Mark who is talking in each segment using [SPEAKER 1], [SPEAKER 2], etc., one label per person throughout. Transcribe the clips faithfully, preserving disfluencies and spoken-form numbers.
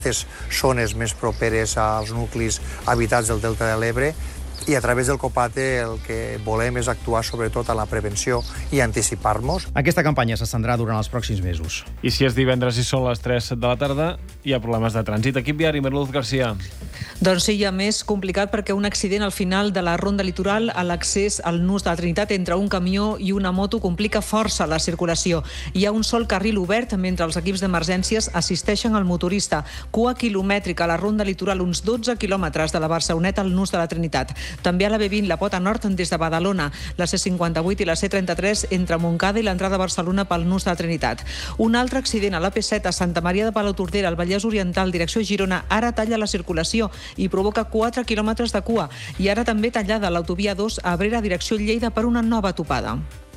[SPEAKER 1] zones més properes als nuclis habitats del Delta de l'Ebre, i a través del COPATE el que volem és actuar sobretot a la prevenció i anticipar-nos.
[SPEAKER 2] Aquesta campanya s'estendrà durant els pròxims mesos.
[SPEAKER 3] I si és divendres i són les tres de la tarda, hi ha problemes de trànsit. Equip viari, Merluz Garcia.
[SPEAKER 4] Doncs sí, ja més complicat perquè un accident al final de la ronda litoral a l'accés al nus de la Trinitat entre un camió i una moto complica força la circulació. Hi ha un sol carril obert mentre els equips d'emergències assisteixen al motorista. Cua quilomètrica a la ronda litoral, uns dotze quilòmetres de la Barceloneta al nus de la Trinitat. També a la B vint, la Pota Nord des de Badalona, la C cinquanta-vuit i la C trenta-tres entre Montcada i l'entrada a Barcelona pel nus de la Trinitat. Un altre accident a l'A P set a Santa Maria de Palautordera, al Vallès Oriental, direcció Girona, ara talla la circulació i provoca quatre quilòmetres de cua. I ara també tallada l'autovia dos a Abrera, direcció Lleida, per una nova topada.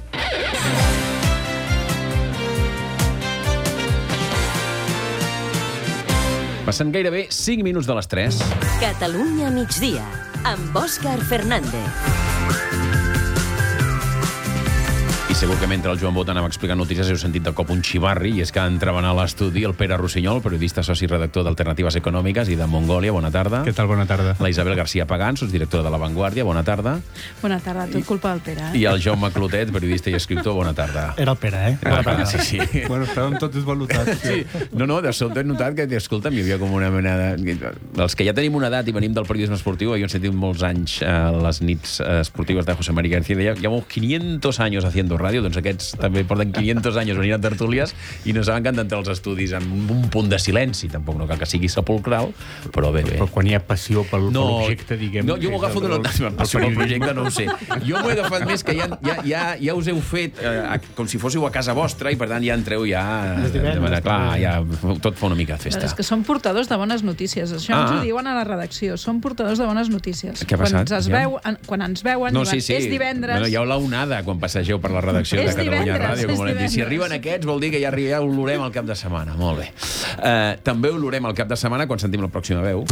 [SPEAKER 5] Passen gairebé cinc minuts de les tres.
[SPEAKER 6] Catalunya migdia, amb Òscar Fernández.
[SPEAKER 5] I segur que mentre el Joan Bot anava explicant notícies heu sentit de cop un xivarri, i és que entraven a l'estudi el Pere Rossinyol, periodista soci redactor d'Alternatives Econòmiques i de Mongòlia. Bona tarda.
[SPEAKER 7] Què tal? Bona tarda.
[SPEAKER 5] La Isabel García Pagán, sotsdirectora de La Vanguardia. Bona tarda.
[SPEAKER 8] Bona tarda, tot culpa del Pere. Eh?
[SPEAKER 5] I el Jaume Clotet, periodista i escriptor. Bona tarda.
[SPEAKER 7] Era el Pere, eh?
[SPEAKER 5] Era el Pere, sí, sí.
[SPEAKER 7] Bueno, estàvem tots desvalutats.
[SPEAKER 5] Sí. No, no, de sobte he notat que, escolta'm, hi havia com una mena de... Els que ja tenim una edat i venim del periodisme esportiu, jo he sentit molts anys a les nits esportives de José María García, llevo quinientos años haciendo radio, doncs aquests també porten quinientos anys venint a tertúlies i no saben que han d'entrar als estudis amb un punt de silenci. Tampoc no cal que sigui sepulcral, però bé, bé.
[SPEAKER 7] Però quan hi ha passió pel,
[SPEAKER 5] no,
[SPEAKER 7] per l'objecte, diguem...
[SPEAKER 5] No, jo m'ho agafo d'una passió pel projecte, no ho sé. Jo m'ho he agafat més que ja, ja, ja, ja us heu fet eh, com si fóssiu a casa vostra i per tant ja entreu ja... Eh, clar, ja tot fa una mica de festa.
[SPEAKER 8] És que són portadors de bones notícies. Això ah. ens ho diuen a la redacció. Són portadors de bones notícies.
[SPEAKER 5] Què ha passat?
[SPEAKER 8] Quan ens, veu, quan ens veuen,
[SPEAKER 5] no,
[SPEAKER 8] diuen,
[SPEAKER 5] sí, sí.
[SPEAKER 8] és divendres...
[SPEAKER 5] Bueno, hi ha la onada quan passegeu per la redacció de Catalunya Ràdio. Com dir, si arriben aquests vol dir que ja, ja olorem el cap de setmana. Molt bé. Uh, també olorem el cap de setmana quan sentim la pròxima veu.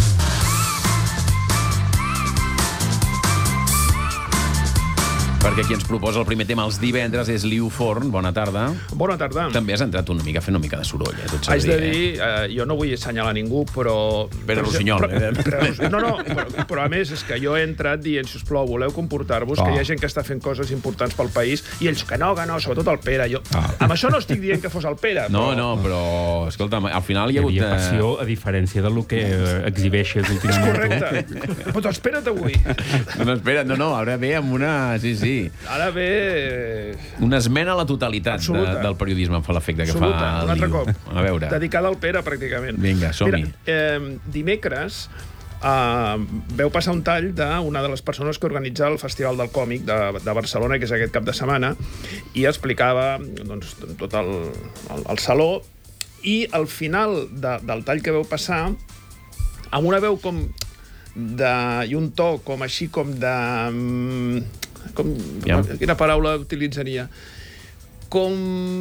[SPEAKER 5] Perquè qui ens proposa el primer tema els divendres és Liu Forn. Bona tarda.
[SPEAKER 9] Bona tarda.
[SPEAKER 5] També has entrat una mica, fent una mica de soroll. Eh? Tot
[SPEAKER 9] Haig de dir, eh, jo no vull assenyalar ningú, però...
[SPEAKER 5] Pere Rossinyol.
[SPEAKER 9] Però, però, no, no, però, però a més és que jo he entrat dient, sisplau, voleu comportar-vos, oh. que hi ha gent que està fent coses importants pel país, i ells que no, que no, sobretot el Pere. Jo, oh. Amb això no estic dient que fos el Pere.
[SPEAKER 5] No,
[SPEAKER 9] però...
[SPEAKER 5] no, però, escolta, al final hi ha hagut...
[SPEAKER 7] Hi havia passió, a diferència del que exhibeixes últimament.
[SPEAKER 9] És correcte. Però espera't avui.
[SPEAKER 5] No, no, espera't, no, no, ara ve amb una... Sí, sí.
[SPEAKER 9] Ara ve...
[SPEAKER 5] Una esmena a la totalitat de, del periodisme, em fa l'efecte que
[SPEAKER 9] Absoluta.
[SPEAKER 5] fa el
[SPEAKER 9] un altre
[SPEAKER 5] Liu.
[SPEAKER 9] cop.
[SPEAKER 5] A veure.
[SPEAKER 9] Dedicada al Pere, pràcticament.
[SPEAKER 5] Vinga, som-hi.
[SPEAKER 9] Mira, eh, dimecres Uh, veu passar un tall d'una de les persones que organitza el Festival del Còmic de, de Barcelona, que és aquest cap de setmana, i explicava doncs, tot el, el, el saló, i al final de, del tall que veu passar, amb una veu com de, i un to com així com de... Com,
[SPEAKER 5] ja.
[SPEAKER 9] Quina paraula utilitzaria? Com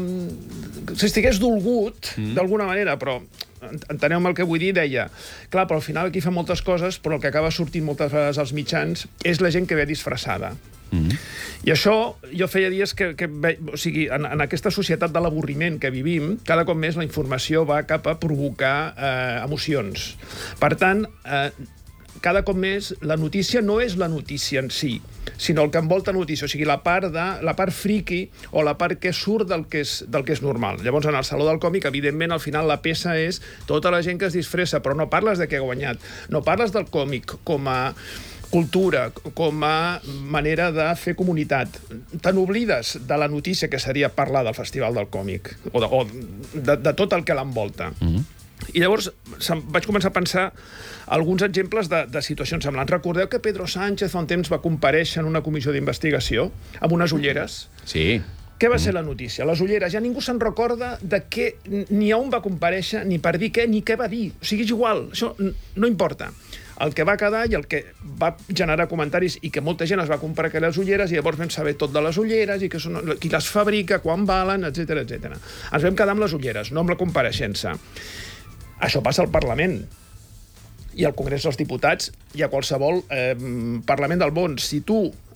[SPEAKER 9] si estigués dolgut, mm. d'alguna manera, però enteneu-me el que vull dir, deia, clar, però al final aquí fa moltes coses, però el que acaba sortint moltes vegades als mitjans és la gent que ve disfressada. Mm. I això, jo feia dies que, que ve, o sigui, en, en aquesta societat de l'avorriment que vivim, cada cop més la informació va cap a provocar eh, emocions. Per tant, eh, cada cop més la notícia no és la notícia en si, sinó el que envolta la notícia, o sigui, la part, de, la part friqui o la part que surt del que, és, del que és normal. Llavors, en el Saló del Còmic, evidentment, al final la peça és tota la gent que es disfressa, però no parles de què ha guanyat, no parles del còmic com a cultura, com a manera de fer comunitat. Te n'oblides de la notícia que seria parlar del Festival del Còmic, o de, o de, de tot el que l'envolta. Mm-hmm. I llavors vaig començar a pensar alguns exemples de, de situacions semblants. Recordeu que Pedro Sánchez fa un temps va comparèixer en una comissió d'investigació amb unes ulleres?
[SPEAKER 5] Sí.
[SPEAKER 9] Què va ser la notícia? Les ulleres. Ja ningú se'n recorda de què, ni a on va comparèixer, ni per dir què, ni què va dir. O sigui, és igual. Això no importa. El que va quedar i el que va generar comentaris i que molta gent es va comprar aquelles ulleres i llavors vam saber tot de les ulleres i que són, qui les fabrica, quan valen, etcètera, etcètera. Ens vam quedar amb les ulleres, no amb la compareixença. Això passa al Parlament i al Congrés dels Diputats i a qualsevol eh, Parlament del món. Si tu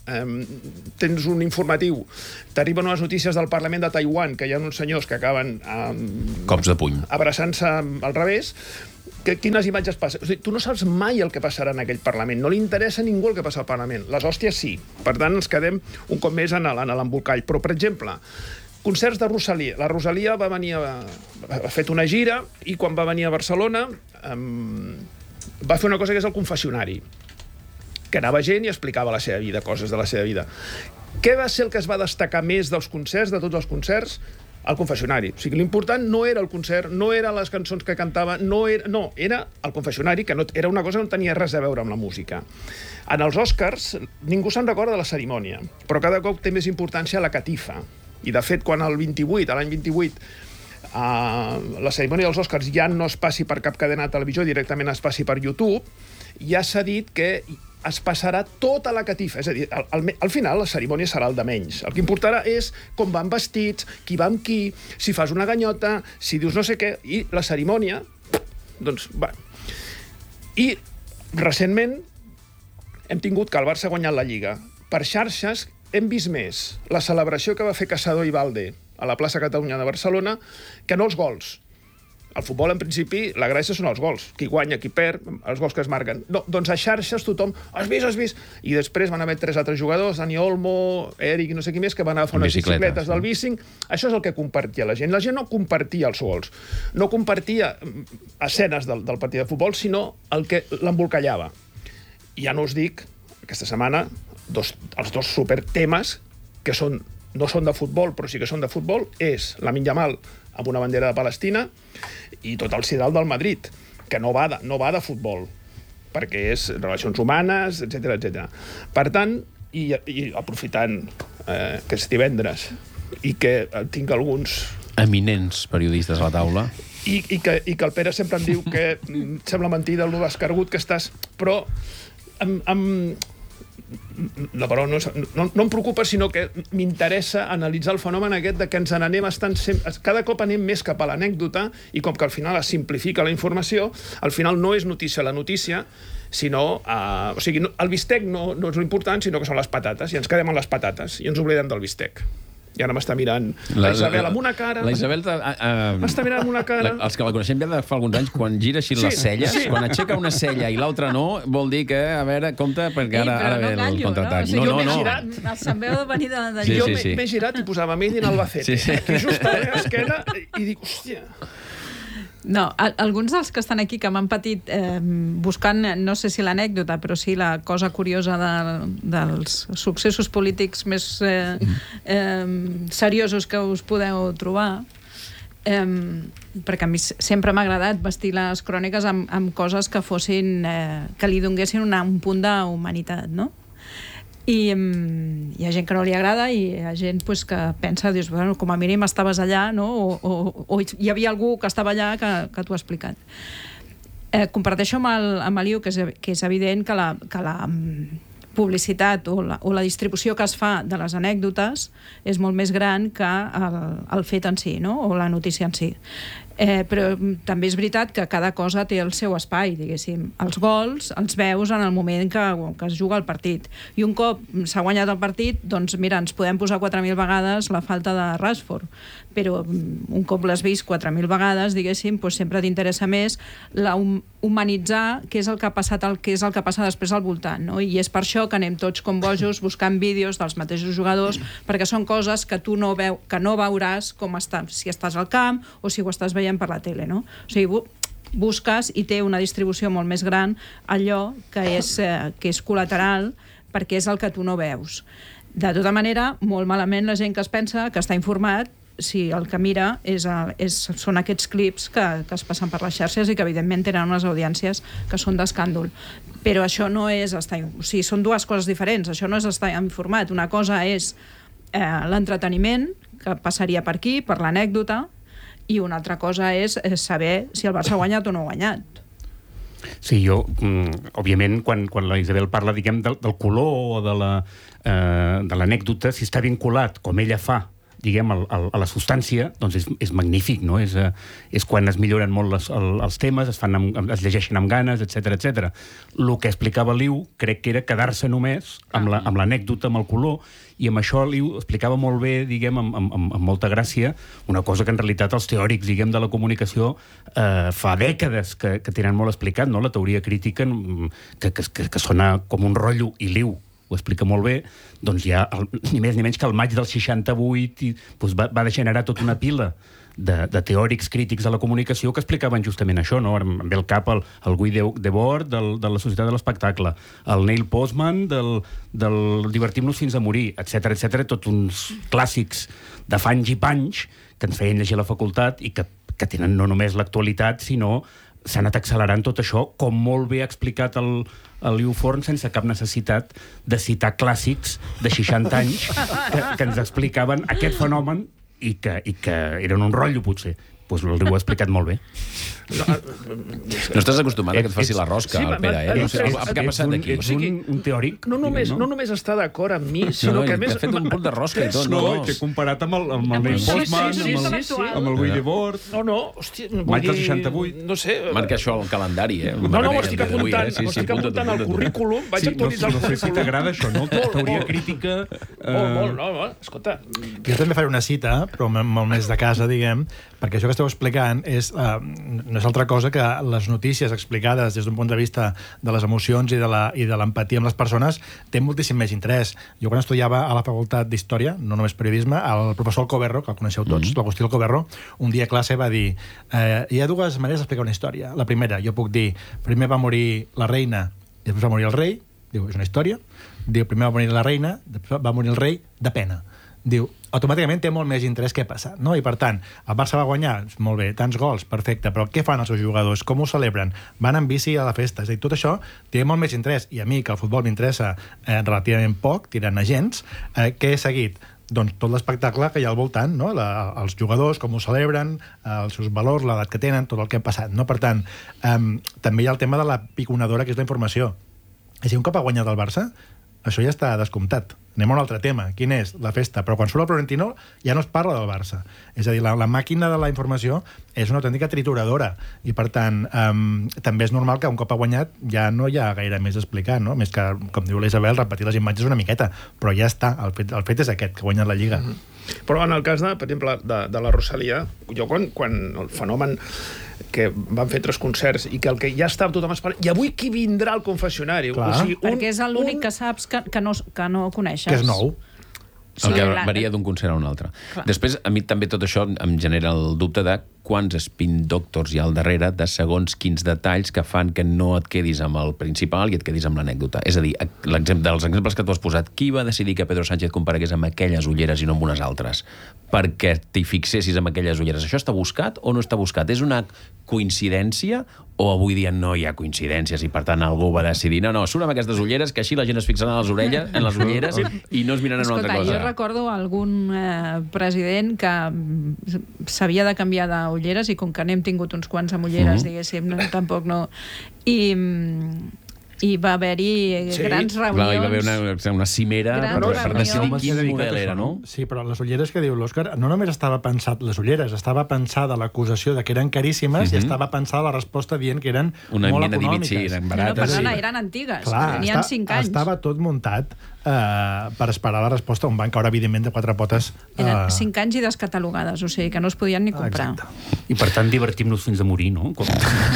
[SPEAKER 9] eh, tens un informatiu, t'arriben unes notícies del Parlament de Taiwan, que hi ha uns senyors que acaben eh,
[SPEAKER 5] cops de puny,
[SPEAKER 9] abraçant-se al revés, que, quines imatges passen? O sigui, tu no saps mai el que passarà en aquell Parlament. No li interessa a ningú el que passa al Parlament. Les hòsties sí. Per tant, ens quedem un cop més en l'embolcall. Però, per exemple, concerts de Rosalia. La Rosalia va venir a, ha fet una gira i quan va venir a Barcelona um, va fer una cosa que és el confessionari, que anava gent i explicava la seva vida, coses de la seva vida. Què va ser el que es va destacar més dels concerts, de tots els concerts? El confessionari. O sigui, l'important no era el concert, no eren les cançons que cantava, no era, no, era el confessionari, que no, era una cosa que no tenia res a veure amb la música. En els Oscars, ningú se'n recorda de la cerimònia, però cada cop té més importància la catifa. I, de fet, quan el vint-i-vuit, l'any vint-i-vuit, uh, la cerimònia dels Oscars ja no es passi per cap cadena de televisió, directament es passi per YouTube, ja s'ha dit que es passarà tota la catifa. És a dir, al, al, al final la cerimònia serà el de menys. El que importarà és com van vestits, qui va amb qui, si fas una ganyota, si dius no sé què, i la cerimònia, doncs, va. I, recentment, hem tingut que el Barça ha guanyat la Lliga. Per xarxes hem vist més la celebració que va fer Caçador i Valde a la plaça Catalunya de Barcelona que no els gols. Al futbol, en principi, la gràcia són els gols. Qui guanya, qui perd, els gols que es marquen. No, doncs a xarxes tothom, has vist, has vist? I després van haver tres altres jugadors, Dani Olmo, Eric, no sé qui més, que van agafar unes bicicletes del bicing. Això és el que compartia la gent. La gent no compartia els gols, no compartia escenes del, del partit de futbol, sinó el que l'embolcallava. I ja no us dic, aquesta setmana, dos, els dos supertemes que són, no són de futbol, però sí que són de futbol, és Lamine Yamal amb una bandera de Palestina i tot el sidral del Madrid, que no va de, no va de futbol, perquè és relacions humanes, etcètera, etcètera. Per tant, i, i aprofitant eh, que és divendres i que tinc alguns
[SPEAKER 5] eminents periodistes a la taula,
[SPEAKER 9] i, i, que, i que el Pere sempre em diu que sembla mentida el d'escargut que estàs, però amb, amb la paraula no, no, no em preocupa, sinó que m'interessa analitzar el fenomen aquest de que ens n'anem estant sempre, cada cop anem més cap a l'anècdota i com que al final es simplifica la informació, al final no és notícia la notícia, sinó, uh, o sigui, no, el bistec no, no és l'important, sinó que són les patates, i ens quedem amb les patates, i ens oblidem del bistec. I ara m'està mirant la, la Isabel amb una cara.
[SPEAKER 5] La Isabel... Uh, uh,
[SPEAKER 9] m'està mirant amb una cara.
[SPEAKER 5] La, els que la coneixem ja de fa alguns anys, quan gira així sí, les celles, sí. Quan aixeca una cella i l'altra no, vol dir que, a veure, compte, perquè ara,
[SPEAKER 8] Ei,
[SPEAKER 5] ara ve
[SPEAKER 8] no
[SPEAKER 5] el contraatac.
[SPEAKER 8] No, o sigui,
[SPEAKER 5] no, no, no.
[SPEAKER 8] Girat, se'n veu de venir de, de
[SPEAKER 5] sí,
[SPEAKER 9] jo
[SPEAKER 5] sí, sí.
[SPEAKER 9] m'he girat i posava Made in Albacete. Sí, sí. Aquí just a l'esquena i dic, hòstia...
[SPEAKER 8] No, a, alguns dels que estan aquí que m'han patit eh, buscant, no sé si l'anècdota, però sí la cosa curiosa de, dels successos polítics més eh, eh, seriosos que us podeu trobar, eh, perquè a mi sempre m'ha agradat vestir les cròniques amb, amb coses que fossin, eh, que li donguessin una, un punt d'humanitat, no? I um, hi ha gent que no li agrada i hi ha gent pues, que pensa, dius, bueno, com a mínim estaves allà, no? o, o, o hi havia algú que estava allà que, que t'ho ha explicat. Eh, comparteixo amb el, amb el Liu que és, que és evident que la, que la um, publicitat o la, o la distribució que es fa de les anècdotes és molt més gran que el, el fet en si, no? O la notícia en si. Eh, però també és veritat que cada cosa té el seu espai, diguéssim. Els gols els veus en el moment que, que es juga el partit. I un cop s'ha guanyat el partit, doncs mira, ens podem posar quatre mil vegades la falta de Rashford, però un cop l'has vist quatre mil vegades, diguéssim, doncs sempre t'interessa més la hum humanitzar què és el que ha passat, el que és el que passa després al voltant, no? I és per això que anem tots com bojos buscant vídeos dels mateixos jugadors, perquè són coses que tu no, veu, que no veuràs com està, si estàs al camp o si ho estàs veient per la tele, no? O sigui, bu busques i té una distribució molt més gran allò que és, eh, que és col·lateral perquè és el que tu no veus. De tota manera, molt malament la gent que es pensa que està informat si el que mira és, és, són aquests clips que, que es passen per les xarxes i que evidentment tenen unes audiències que són d'escàndol. Però això no és estar... O sigui, són dues coses diferents. Això no és estar informat. Una cosa és eh, l'entreteniment, que passaria per aquí, per l'anècdota, i una altra cosa és saber si el Barça ha guanyat o no ha guanyat.
[SPEAKER 7] Sí, jo, mm, òbviament, quan, quan la Isabel parla, diguem, del, del color o de l'anècdota, la, eh, si està vinculat, com ella fa, diguem, el, el, a la substància, doncs és, és magnífic, no? És, uh, és quan es milloren molt les, el, els temes, es, fan amb, es llegeixen amb ganes, etcètera, etcètera. El que explicava l'Iu crec que era quedar-se només amb la, amb l'anècdota, amb el color, i amb això l'Iu explicava molt bé, diguem, amb, amb, amb molta gràcia, una cosa que en realitat els teòrics, diguem, de la comunicació eh, fa dècades que, que tenen molt explicat, no? La teoria crítica que, que, que, que sona com un rotllo, i l'Iu ho explica molt bé, doncs ja el, ni més ni menys que el maig del seixanta-vuit i, doncs va, va generar tota una pila de, de teòrics crítics de la comunicació que explicaven justament això, no? Em ve al cap el, el Guy Debord del, de la Societat de l'Espectacle, el Neil Postman del, del Divertim-nos fins a morir, etcètera, etcètera, tots uns clàssics de fanys i panys que ens feien llegir a la facultat i que, que tenen no només l'actualitat, sinó s'ha anat accelerant tot això, com molt bé ha explicat el, el Iu Forn, sense cap necessitat de citar clàssics de seixanta anys que, que ens explicaven aquest fenomen i que, i que eren un rotllo, potser. Doncs el Riu ho ha explicat molt bé.
[SPEAKER 5] No, no estàs acostumat a que et faci la rosca, sí, el Pere, eh? No sé, què ha passat aquí?
[SPEAKER 7] Ets un, un teòric.
[SPEAKER 9] No només, no? no només està d'acord amb mi, sinó
[SPEAKER 5] no,
[SPEAKER 9] que a més...
[SPEAKER 5] T'ha fet un punt de rosca i tot.
[SPEAKER 7] No,
[SPEAKER 5] no,
[SPEAKER 7] t'he comparat amb el, amb el Neil Postman,
[SPEAKER 9] sí, sí,
[SPEAKER 7] amb el,
[SPEAKER 9] sí, sí.
[SPEAKER 7] amb el Guy Debord.
[SPEAKER 9] No, no, hòstia...
[SPEAKER 7] Maig del seixanta-vuit.
[SPEAKER 9] No sé...
[SPEAKER 5] Marca això al calendari, eh?
[SPEAKER 9] No, no, ho estic apuntant, ho estic apuntant al currículum, vaig actualitzar el currículum.
[SPEAKER 7] No sé si t'agrada això, no? Teoria crítica...
[SPEAKER 9] Molt, molt, no, escolta...
[SPEAKER 10] Jo també faré una cita, però molt més de casa, diguem, perquè això que esteu explicant és, uh, no és altra cosa que les notícies explicades des d'un punt de vista de les emocions i de la, i de l'empatia amb les persones té moltíssim més interès. Jo quan estudiava a la facultat d'Història, no només periodisme, el professor Alcoberro, que el coneixeu tots, mm-hmm. l'Agustí Alcoberro, un dia a classe va dir eh, hi ha dues maneres d'explicar una història. La primera, jo puc dir, primer va morir la reina i després va morir el rei, diu, és una història. Diu, primer va morir la reina, després va morir el rei, de pena. Diu, automàticament té molt més interès què ha passat, no? I per tant, el Barça va guanyar, molt bé, tants gols, perfecte, però què fan els seus jugadors? Com ho celebren? Van en bici a la festa? És a dir, tot això té molt més interès, i a mi, que el futbol m'interessa eh, relativament poc, tirant a gens, eh, què he seguit? Doncs tot l'espectacle que hi ha al voltant, no? La, els jugadors, com ho celebren, els seus valors, l'edat que tenen, tot el que ha passat, no? Per tant, eh, també hi ha el tema de la piconadora, que és la informació. És a dir, un cop ha guanyat el Barça, això ja està descomptat. Anem a un altre tema. Quin és? La festa. Però quan surt el Florentino ja no es parla del Barça. És a dir, la, la màquina de la informació és una autèntica trituradora. I, per tant, um, també és normal que un cop ha guanyat ja no hi ha gaire més a explicar, no? Més que, com diu l'Isabel, repetir les imatges una miqueta. Però ja està. El fet, el fet és aquest, que ha guanyat la Lliga.
[SPEAKER 9] Mm-hmm. Però en el cas, de, per exemple, de, de la Rosalia, jo quan, quan el fenomen que van fer tres concerts i que el que ja estava tothom esperant... I avui qui vindrà al confessionari?
[SPEAKER 8] Clar.
[SPEAKER 9] O sigui, un,
[SPEAKER 8] perquè és l'únic
[SPEAKER 9] un...
[SPEAKER 8] que saps que, que, no, que no coneixes.
[SPEAKER 10] Que és nou.
[SPEAKER 5] Sí, el que varia d'un concert a un altre. Clar. Després, a mi també tot això em genera el dubte de quants spin doctors hi ha al darrere de segons quins detalls que fan que no et quedis amb el principal i et quedis amb l'anècdota. És a dir, dels exemples que tu has posat, qui va decidir que Pedro Sánchez comparegués amb aquelles ulleres i no amb unes altres? Perquè t'hi fixessis amb aquelles ulleres. Això està buscat o no està buscat? És una coincidència o avui dia no hi ha coincidències i per tant algú va decidir no, no, surt amb aquestes ulleres que així la gent es fixarà en les orelles, en les ulleres i no es miraran en una altra cosa.
[SPEAKER 8] Jo recordo algun eh, president que s'havia de canviar d'ulleres i com que n'hem tingut uns quants amb ulleres, mm-hmm. diguéssim, no, tampoc no... I... i va haver-hi sí. grans reunions... Clar,
[SPEAKER 5] hi va haver una, una cimera per, per decidir quin model era, no?
[SPEAKER 10] Sí, però les ulleres que diu l'Òscar, no només estava pensat les ulleres, estava pensada l'acusació de que eren caríssimes mm-hmm. i estava pensada la resposta dient que eren una molt econòmiques.
[SPEAKER 5] Sí, eren barates.
[SPEAKER 8] No, perdona, eren antigues,
[SPEAKER 10] clar,
[SPEAKER 8] tenien
[SPEAKER 10] està,
[SPEAKER 8] cinc anys.
[SPEAKER 10] Estava tot muntat Uh, per esperar la resposta, on van caure, evidentment, de quatre potes. Uh...
[SPEAKER 8] Eren cinc anys i descatalogades, o sigui que no es podien ni comprar.
[SPEAKER 7] Exacte. I per tant, divertim-nos fins a morir, no? Com...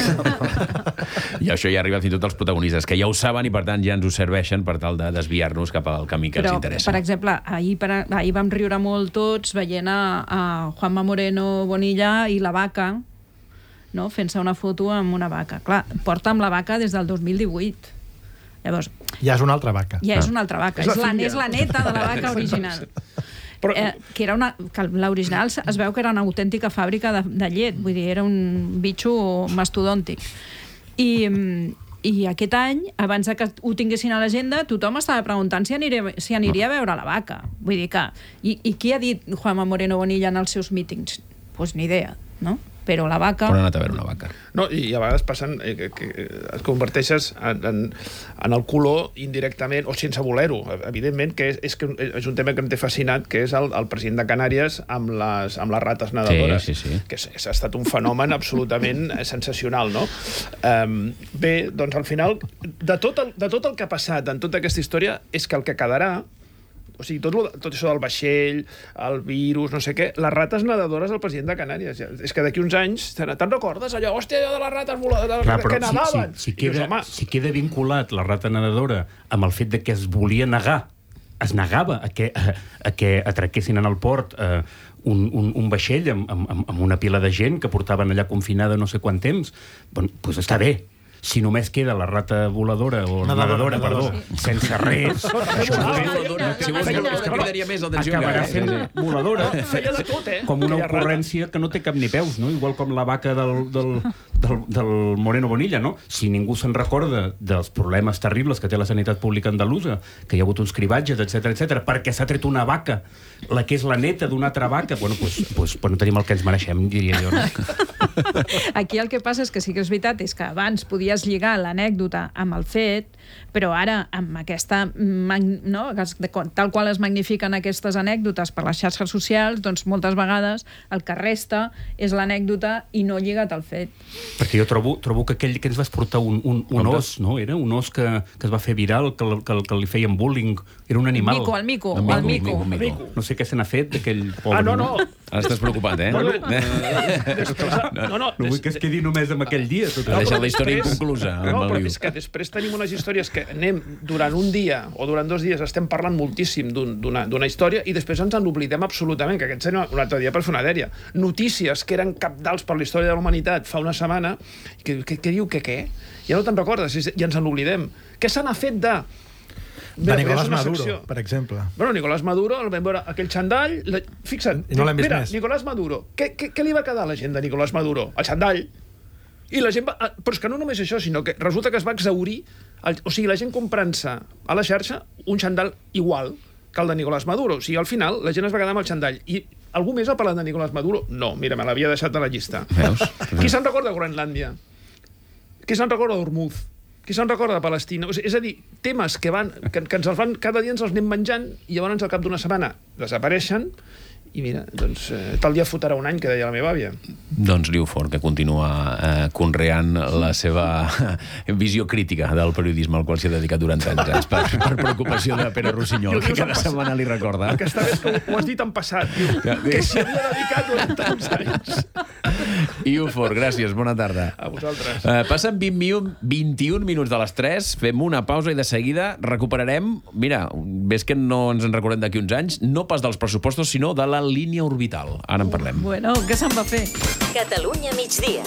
[SPEAKER 5] I això ja arriba fins i tot als protagonistes, que ja ho saben i per tant ja ens ho serveixen per tal de desviar-nos cap al camí que
[SPEAKER 8] Però,
[SPEAKER 5] els interessa.
[SPEAKER 8] Per exemple, ahir, per, ahir vam riure molt tots veient a, a Juanma Moreno Bonilla i la vaca, no? Fent-se una foto amb una vaca. Clar, porta amb la vaca des del dos mil divuit. Llavors,
[SPEAKER 10] ja és una altra vaca.
[SPEAKER 8] Ja és una altra vaca. És la, és la neta de la vaca original. Però... Eh, que era una, que l'original es veu que era una autèntica fàbrica de, de llet. Vull dir, era un bitxo mastodòntic. I, i aquest any, abans que ho tinguessin a l'agenda, tothom estava preguntant si aniria, si aniria a veure la vaca. Vull dir que... I, i qui ha dit Juanma Moreno Bonilla en els seus mítings? Doncs pues ni idea, no? però la vaca...
[SPEAKER 5] Però ha anat a veure una vaca.
[SPEAKER 9] No, i a vegades passen eh, que, que et converteixes en, en, en el color indirectament, o sense voler-ho, evidentment, que és, és, que és un tema que em té fascinat, que és el, el president de Canàries amb les, amb les rates nedadores,
[SPEAKER 5] sí, sí, sí.
[SPEAKER 9] que és, ha estat un fenomen absolutament sensacional, no? Um, bé, doncs al final, de tot, el, de tot el que ha passat en tota aquesta història, és que el que quedarà, o sigui, tot, lo, tot això del vaixell, el virus, no sé què, les rates nedadores del president de Canàries. És que d'aquí uns anys, te'n recordes allò? Hòstia, allò de les rates voladores
[SPEAKER 7] Clar,
[SPEAKER 9] que nedaven?
[SPEAKER 7] Si, si, si, queda,
[SPEAKER 9] dius,
[SPEAKER 7] si queda vinculat la rata nedadora amb el fet de que es volia negar, es negava a que, a, a que atraquessin en el port eh, un, un, un vaixell amb, amb, amb una pila de gent que portaven allà confinada no sé quant temps, doncs pues està bé. Si només queda la rata voladora o nedadora, perdó, sense res,
[SPEAKER 5] Si vols dir que quedaria més, atenció.
[SPEAKER 7] acabarà sent voladora,
[SPEAKER 9] feia de tot, eh?
[SPEAKER 7] com una
[SPEAKER 9] Aquella
[SPEAKER 7] ocurrència que no té cap ni peus, no? Igual com la vaca del, del, del, del Moreno Bonilla, no? Si ningú se'n recorda dels problemes terribles que té la sanitat pública andalusa, que hi ha hagut uns cribatges, etcètera, etcètera, perquè s'ha tret una vaca, la que és la neta d'una altra vaca, bueno, doncs pues, pues, no tenim el que ens mereixem, diria jo, no?
[SPEAKER 8] Aquí el que passa és que sí que és veritat, és que abans podies lligar l'anècdota amb el fet, però ara, amb aquesta... No, tal qual es magnifiquen aquestes anècdotes per les xarxes socials, doncs moltes vegades el que resta és l'anècdota i no lligat al fet.
[SPEAKER 7] Perquè jo trobo, trobo que aquell que ens vas portar un, un, un os, no? Era un os que, que es va fer viral, que, que, que li feien bullying. Era un animal.
[SPEAKER 8] Mico, el mico,
[SPEAKER 5] El
[SPEAKER 8] el
[SPEAKER 5] mico,
[SPEAKER 8] mico.
[SPEAKER 5] mico, mico.
[SPEAKER 7] No sé què se n'ha fet d'aquell pobre.
[SPEAKER 9] Ah, no, no.
[SPEAKER 5] Ara estàs preocupat, eh?
[SPEAKER 9] No, no, no, no,
[SPEAKER 7] No vull que es quedi només amb aquell dia. Tot
[SPEAKER 5] Ha
[SPEAKER 7] això.
[SPEAKER 5] deixat la història inconclusa.
[SPEAKER 9] No, però és que després tenim unes històries que anem durant un dia o durant dos dies estem parlant moltíssim d'una història i després ens en oblidem absolutament, que aquest seria un altre dia per fer una dèria. Notícies que eren cabdals per la història de la humanitat fa una setmana, que, que, que diu que què? Ja no te'n recordes i ens en oblidem. Què se n'ha fet de...
[SPEAKER 10] De Nicolás Maduro, per exemple.
[SPEAKER 9] Bueno, Nicolás Maduro, el vam veure aquell xandall... La... Fixa't,
[SPEAKER 10] I no l'hem vist
[SPEAKER 9] mira,
[SPEAKER 10] més.
[SPEAKER 9] Nicolás Maduro. Què, què, què li va quedar a la gent de Nicolás Maduro? El xandall. I la gent va... Però és que no només això, sinó que resulta que es va exhaurir... El... O sigui, la gent comprant-se a la xarxa un xandall igual que el de Nicolás Maduro. O sigui, al final, la gent es va quedar amb el xandall. I algú més ha parlat de Nicolás Maduro? No, mira, me l'havia deixat a la llista.
[SPEAKER 5] Veus?
[SPEAKER 9] Qui se'n recorda de Groenlàndia? Qui se'n recorda d'Ormuz? Qui se'n recorda de Palestina? O sigui, és a dir, temes que, van, que, que ens els van, cada dia ens els anem menjant i llavors al cap d'una setmana desapareixen i mira, doncs eh, tal dia fotrà un any, que deia la meva àvia.
[SPEAKER 5] Doncs Liu Fort, que continua eh, conreant la seva visió crítica del periodisme al qual s'ha dedicat durant tants anys per, per preocupació de Pere Rossinyol, que cada setmana li recorda.
[SPEAKER 9] El que està bé és que ho, ho has dit en passat, diu, que s'hi havia dedicat durant tants anys.
[SPEAKER 5] Liu Fort, gràcies, bona tarda.
[SPEAKER 9] A vosaltres.
[SPEAKER 5] Eh, passen vint, vint-i-un minuts de les tres, fem una pausa i de seguida recuperarem, mira, ves que no ens en recordem d'aquí uns anys, no pas dels pressupostos, sinó de la línia orbital. Ara en parlem.
[SPEAKER 8] Bueno, què se'n va fer?
[SPEAKER 6] Catalunya migdia.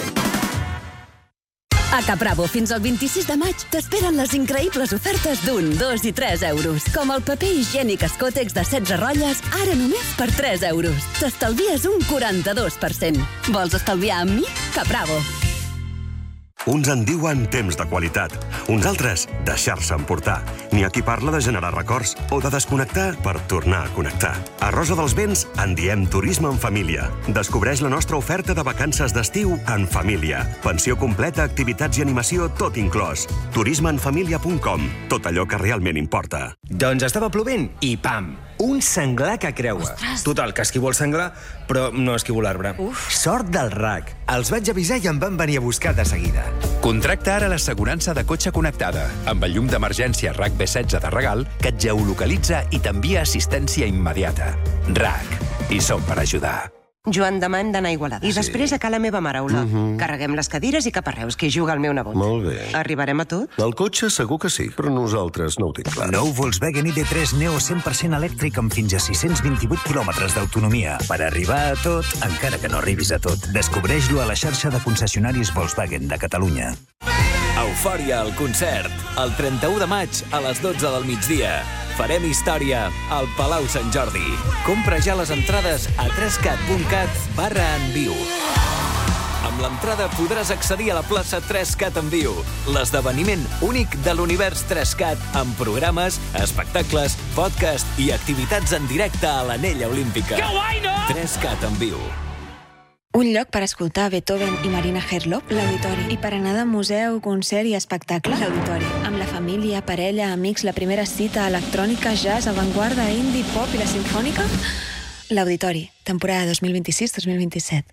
[SPEAKER 6] A Capravo, fins al vint-i-sis de maig, t'esperen les increïbles ofertes d'un, dos i tres euros. Com el paper higiènic Escotex de setze ratlles, ara només per tres euros. T'estalvies un quaranta-dos per cent. Vols estalviar amb mi? Capravo.
[SPEAKER 11] Uns en diuen temps de qualitat, uns altres deixar-se emportar. N'hi ha qui parla de generar records o de desconnectar per tornar a connectar. A Rosa dels Vents en diem turisme en família. Descobreix la nostra oferta de vacances d'estiu en família. Pensió completa, activitats i animació, tot inclòs. turisme en família punt com. Tot allò que realment importa.
[SPEAKER 12] Doncs estava plovent i pam! Un senglar que creua.
[SPEAKER 6] Ostres.
[SPEAKER 12] Total, que esquivo el senglar, però no esquivo l'arbre. Sort del R A C. Els vaig avisar i em van venir a buscar de seguida.
[SPEAKER 13] Contracta ara l'assegurança de cotxe connectada, amb el llum d'emergència R A C B setze de regal, que et geolocalitza i t'envia assistència immediata. R A C. I som per ajudar.
[SPEAKER 14] Joan, demà hem d'anar a Igualada. I
[SPEAKER 15] Sí.
[SPEAKER 14] després a Cala Meva Mare, Olà.
[SPEAKER 15] Mhm.
[SPEAKER 14] Carreguem les cadires i cap a Reus, que hi juga el meu nebot.
[SPEAKER 15] Molt bé.
[SPEAKER 14] Arribarem a tot?
[SPEAKER 15] El cotxe segur que sí, però nosaltres no ho tinc clar.
[SPEAKER 16] Nou Volkswagen I D tres Neo cent per cent elèctric amb fins a sis-cents vint-i-vuit quilòmetres d'autonomia. Per arribar a tot, encara que no arribis a tot. Descobreix-lo a la xarxa de concessionaris Volkswagen de Catalunya.
[SPEAKER 17] Eufòria al concert, el trenta-u de maig a les dotze del migdia. Farem història al Palau Sant Jordi. Compra ja les entrades a trescat punt cat barra en viu. Amb l'entrada podràs accedir a la plaça trescat en viu, l'esdeveniment únic de l'univers trescat amb programes, espectacles, podcast i activitats en directe a l'Anella Olímpica.
[SPEAKER 18] Que guai, no?
[SPEAKER 17] trescat en viu.
[SPEAKER 18] Un lloc per escoltar Beethoven i Marina Herlop, l'Auditori. I per anar de museu, concert i espectacle, l'Auditori. Amb la família, parella, amics, la primera cita, electrònica, jazz, avantguarda, indie, pop i la simfònica, l'Auditori. Temporada dos mil vint-i-sis dos mil vint-i-set.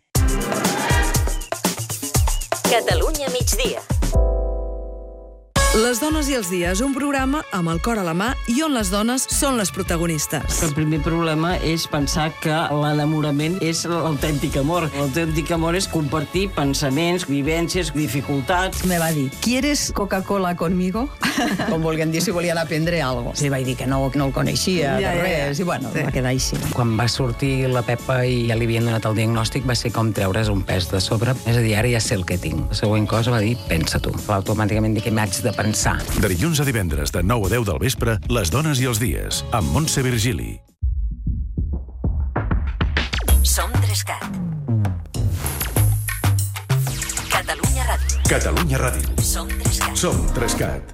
[SPEAKER 6] Catalunya migdia.
[SPEAKER 19] Les dones i els dies, un programa amb el cor a la mà i on les dones són les protagonistes.
[SPEAKER 20] El primer problema és pensar que l'enamorament és l'autèntic amor. L'autèntic amor és compartir pensaments, vivències, dificultats.
[SPEAKER 19] Me va dir, ¿quieres Coca-Cola conmigo?
[SPEAKER 21] Com volguem dir, si volien aprendre alguna cosa. Sí, vaig dir que no, que no el coneixia, ja, de res, ja, ja. I bueno, sí. Va quedar així.
[SPEAKER 22] Quan va sortir la Pepa i ja li havien donat el diagnòstic, va ser com treure's un pes de sobre. És a dir, ara ja sé el que tinc. La següent cosa va dir, pensa tu. Va automàticament dir que m'haig de pensar.
[SPEAKER 23] De dilluns a divendres de nou a deu del vespre, Les dones i els dies, amb Montse Virgili.
[SPEAKER 6] Som Trescat. Catalunya Ràdio.
[SPEAKER 23] Catalunya Ràdio.
[SPEAKER 6] Som Trescat.
[SPEAKER 23] Som Trescat.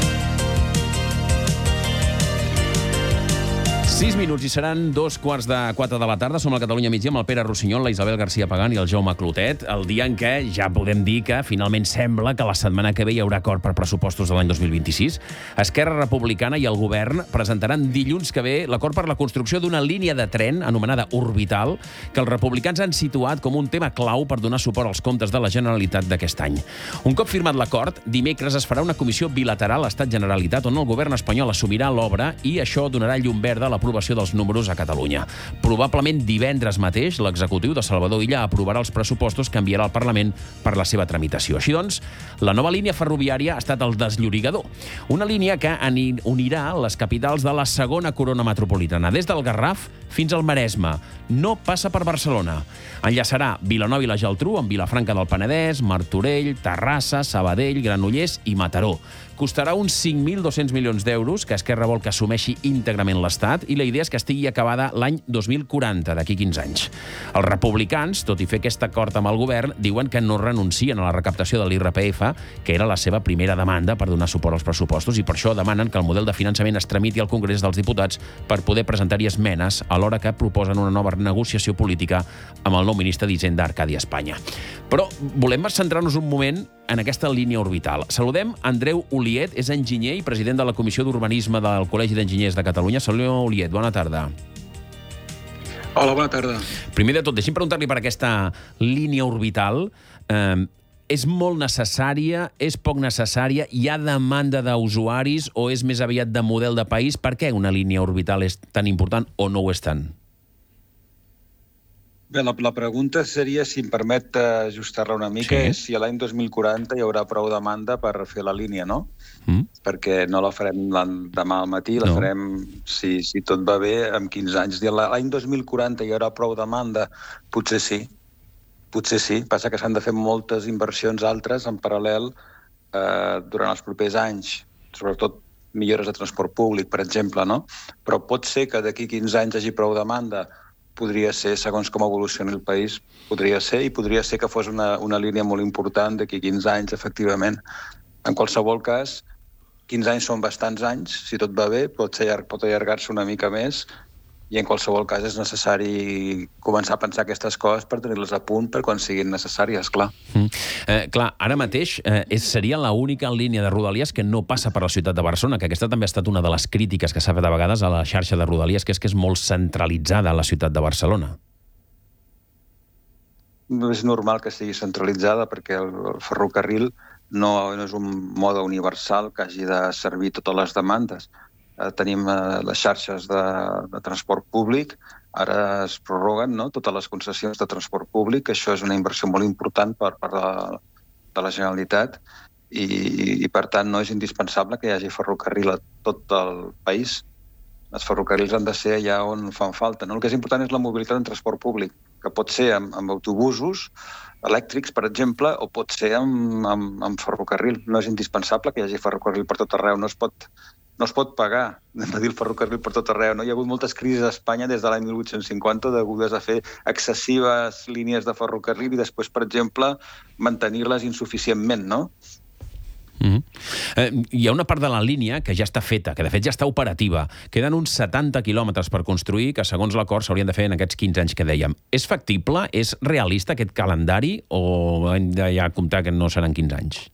[SPEAKER 5] Sis minuts i seran dos quarts de quatre de la tarda. Som al Catalunya Migdia amb el Pere Rossinyol, la Isabel García Pagán i el Jaume Clotet. El dia en què ja podem dir que finalment sembla que la setmana que ve hi haurà acord per pressupostos de l'any dos mil vint-i-sis. Esquerra Republicana i el govern presentaran dilluns que ve l'acord per la construcció d'una línia de tren anomenada Orbital, que els republicans han situat com un tema clau per donar suport als comptes de la Generalitat d'aquest any. Un cop firmat l'acord, dimecres es farà una comissió bilateral Estat-Generalitat on el govern espanyol assumirà l'obra i això donarà llum verda a la l'aprovació dels números a Catalunya. Probablement divendres mateix, l'executiu de Salvador Illa aprovarà els pressupostos que enviarà al Parlament per la seva tramitació. Així doncs, la nova línia ferroviària ha estat el desllorigador. Una línia que unirà les capitals de la segona corona metropolitana, des del Garraf fins al Maresme. No passa per Barcelona. Enllaçarà Vilanova i la Geltrú amb Vilafranca del Penedès, Martorell, Terrassa, Sabadell, Granollers i Mataró. Costarà uns cinc mil dos-cents milions d'euros, que Esquerra vol que assumeixi íntegrament l'Estat, i la idea és que estigui acabada l'any dos mil quaranta, d'aquí quinze anys. Els republicans, tot i fer aquest acord amb el govern, diuen que no renuncien a la recaptació de l'I R P F, que era la seva primera demanda per donar suport als pressupostos, i per això demanen que el model de finançament es tramiti al Congrés dels Diputats per poder presentar-hi esmenes, alhora que proposen una nova negociació política amb el nou ministre d'Hisenda, Arcadi Espanya. Però volem centrar-nos un moment en aquesta línia orbital. Saludem Andreu Oliet, és enginyer i president de la Comissió d'Urbanisme del Col·legi d'Enginyers de Catalunya. Senyor Oliet, bona tarda.
[SPEAKER 24] Hola, bona tarda.
[SPEAKER 5] Primer de tot, deixi'm preguntar-li per aquesta línia orbital. Eh, és molt necessària, és poc necessària, hi ha demanda d'usuaris o és més aviat de model de país? Per què una línia orbital és tan important o no ho és tant?
[SPEAKER 24] Bé, la, la pregunta seria, si em permet ajustar-la una mica, sí. És si a l'any dos mil quaranta hi haurà prou demanda per fer la línia, no? Mm. Perquè no la farem demà al matí, la no. farem, si, si tot va bé, en quinze anys. L'any dos mil quaranta hi haurà prou demanda? Potser sí. Potser sí. Passa que s'han de fer moltes inversions altres en paral·lel eh, durant els propers anys, sobretot millores de transport públic, per exemple, no? Però pot ser que d'aquí quinze anys hi hagi prou demanda. Podria ser, segons com evolucioni el país, podria ser, i podria ser que fos una, una línia molt important d'aquí quinze anys, efectivament. En qualsevol cas, quinze anys són bastants anys, si tot va bé, pot, ser, pot allargar-se una mica més, i en qualsevol cas és necessari començar a pensar aquestes coses per tenir-les a punt per quan siguin necessàries, clar.
[SPEAKER 5] Mm. Eh, clar, ara mateix eh, és, seria l'única línia de Rodalies que no passa per la ciutat de Barcelona, que aquesta també ha estat una de les crítiques que s'ha fet a vegades a la xarxa de Rodalies, que és que és molt centralitzada a la ciutat de Barcelona.
[SPEAKER 24] És normal que sigui centralitzada perquè el, el ferrocarril no, no és un mode universal que hagi de servir totes les demandes. Eh, tenim eh, les xarxes de, de transport públic, ara es prorroguen, no?, totes les concessions de transport públic, això és una inversió molt important per part de, de la Generalitat i, i per tant no és indispensable que hi hagi ferrocarril a tot el país. Els ferrocarrils han de ser allà on fan falta, no? El que és important és la mobilitat en transport públic, que pot ser amb, amb autobusos elèctrics, per exemple, o pot ser amb, amb, amb ferrocarril. No és indispensable que hi hagi ferrocarril per tot arreu, no es pot no es pot pagar de dir el ferrocarril per tot arreu. No? Hi ha hagut moltes crisis a Espanya des de l'any mil vuit-cents cinquanta degudes a fer excessives línies de ferrocarril i després, per exemple, mantenir-les insuficientment, no?
[SPEAKER 5] Mm-hmm. eh, hi ha una part de la línia que ja està feta, que de fet ja està operativa. Queden uns setanta quilòmetres per construir, que segons l'acord s'haurien de fer en aquests quinze anys que dèiem. És factible? És realista aquest calendari? O hem de ja comptar que no seran quinze anys?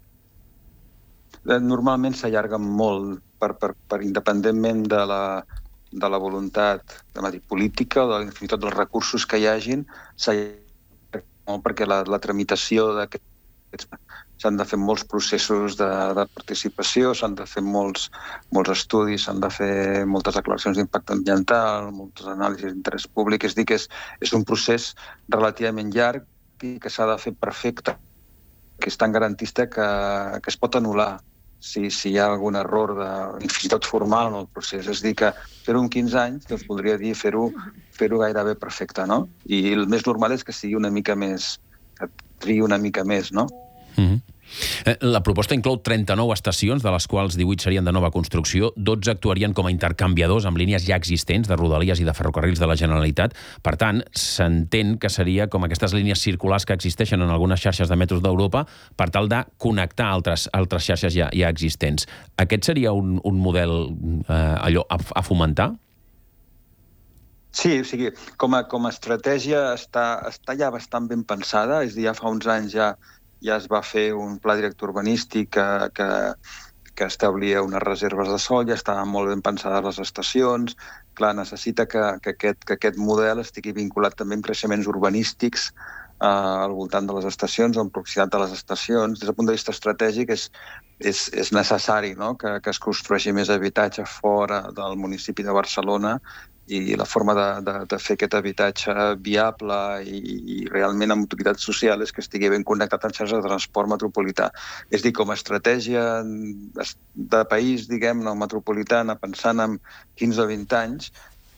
[SPEAKER 24] Normalment s'allarguen molt, per, per, per independentment de la, de la voluntat de dir, política o de, fins i tot dels recursos que hi hagin, s'allarguen molt perquè la, la tramitació d'aquests s'han de fer molts processos de, de participació, s'han de fer molts, molts estudis, s'han de fer moltes declaracions d'impacte ambiental, moltes anàlisis d'interès públic. És a dir, que és, és un procés relativament llarg i que s'ha de fer perfecte, que és tan garantista que, que es pot anul·lar si, si hi ha algun error de, fins i tot formal en el procés. És a dir, que fer-ho en quinze anys, doncs voldria dir fer-ho fer-ho gairebé perfecte, no? I el més normal és que sigui una mica més, que triï una mica més, no?
[SPEAKER 5] Mm-hmm. La proposta inclou trenta-nou estacions, de les quals divuit serien de nova construcció, dotze actuarien com a intercanviadors amb línies ja existents de rodalies i de ferrocarrils de la Generalitat. Per tant, s'entén que seria com aquestes línies circulars que existeixen en algunes xarxes de metros d'Europa per tal de connectar altres, altres xarxes ja, ja existents. Aquest seria un, un model eh, allò a, a fomentar?
[SPEAKER 24] Sí, o sigui, com a, com a estratègia està, està ja bastant ben pensada, és a dir, ja fa uns anys ja ja es va fer un pla director urbanístic que, que, que establia unes reserves de sol, ja estaven molt ben pensades les estacions. Clar, necessita que, que, aquest, que aquest model estigui vinculat també amb creixements urbanístics eh, al voltant de les estacions o en proximitat de les estacions. Des del punt de vista estratègic és, és, és necessari, no?, que, que es construeixi més habitatge fora del municipi de Barcelona, i la forma de, de, de fer aquest habitatge viable i, i realment amb utilitat social és que estigui ben connectat amb xarxes de transport metropolità. És dir, com a estratègia de país, diguem, no metropolitana, pensant en quinze o vint anys,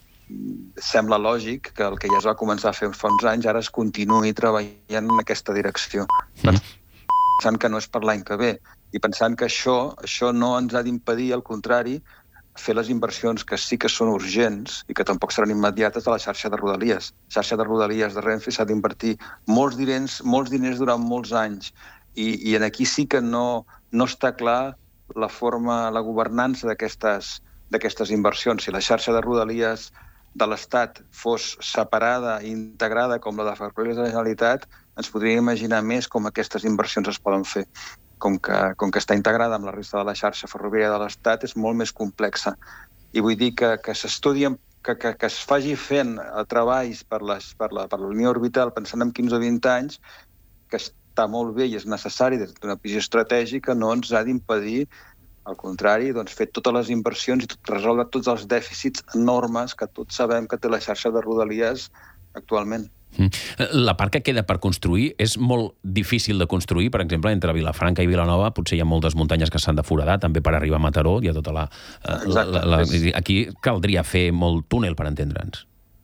[SPEAKER 24] sembla lògic que el que ja es va començar a fer fa uns anys ara es continuï treballant en aquesta direcció. Mm. Pensant que no és per l'any que ve i pensant que això, això no ens ha d'impedir, al contrari, fer les inversions que sí que són urgents i que tampoc seran immediates a la xarxa de rodalies. La xarxa de rodalies de Renfe s'ha d'invertir molts diners, molts diners durant molts anys i, i en aquí sí que no, no està clar la forma, la governança d'aquestes d'aquestes inversions. Si la xarxa de rodalies de l'Estat fos separada i integrada com la de Ferrocarrils de la Generalitat, ens podríem imaginar més com aquestes inversions es poden fer. Com que, com que està integrada amb la resta de la xarxa ferroviària de l'Estat, és molt més complexa. I vull dir que, que s'estudien, que, que, que es faci fent treballs per, les, per, la, per la línia orbital pensant en quinze o vint anys, que està molt bé i és necessari des d'una visió estratègica, no ens ha d'impedir, al contrari, doncs, fer totes les inversions i tot, resoldre tots els dèficits enormes que tots sabem que té la xarxa de rodalies actualment.
[SPEAKER 5] La part que queda per construir és molt difícil de construir. Per exemple, entre Vilafranca i Vilanova potser hi ha moltes muntanyes que s'han de foradar, també per arribar a Mataró. Hi ha tota la, la, la, la, aquí caldria fer molt túnel, per entendre'ns.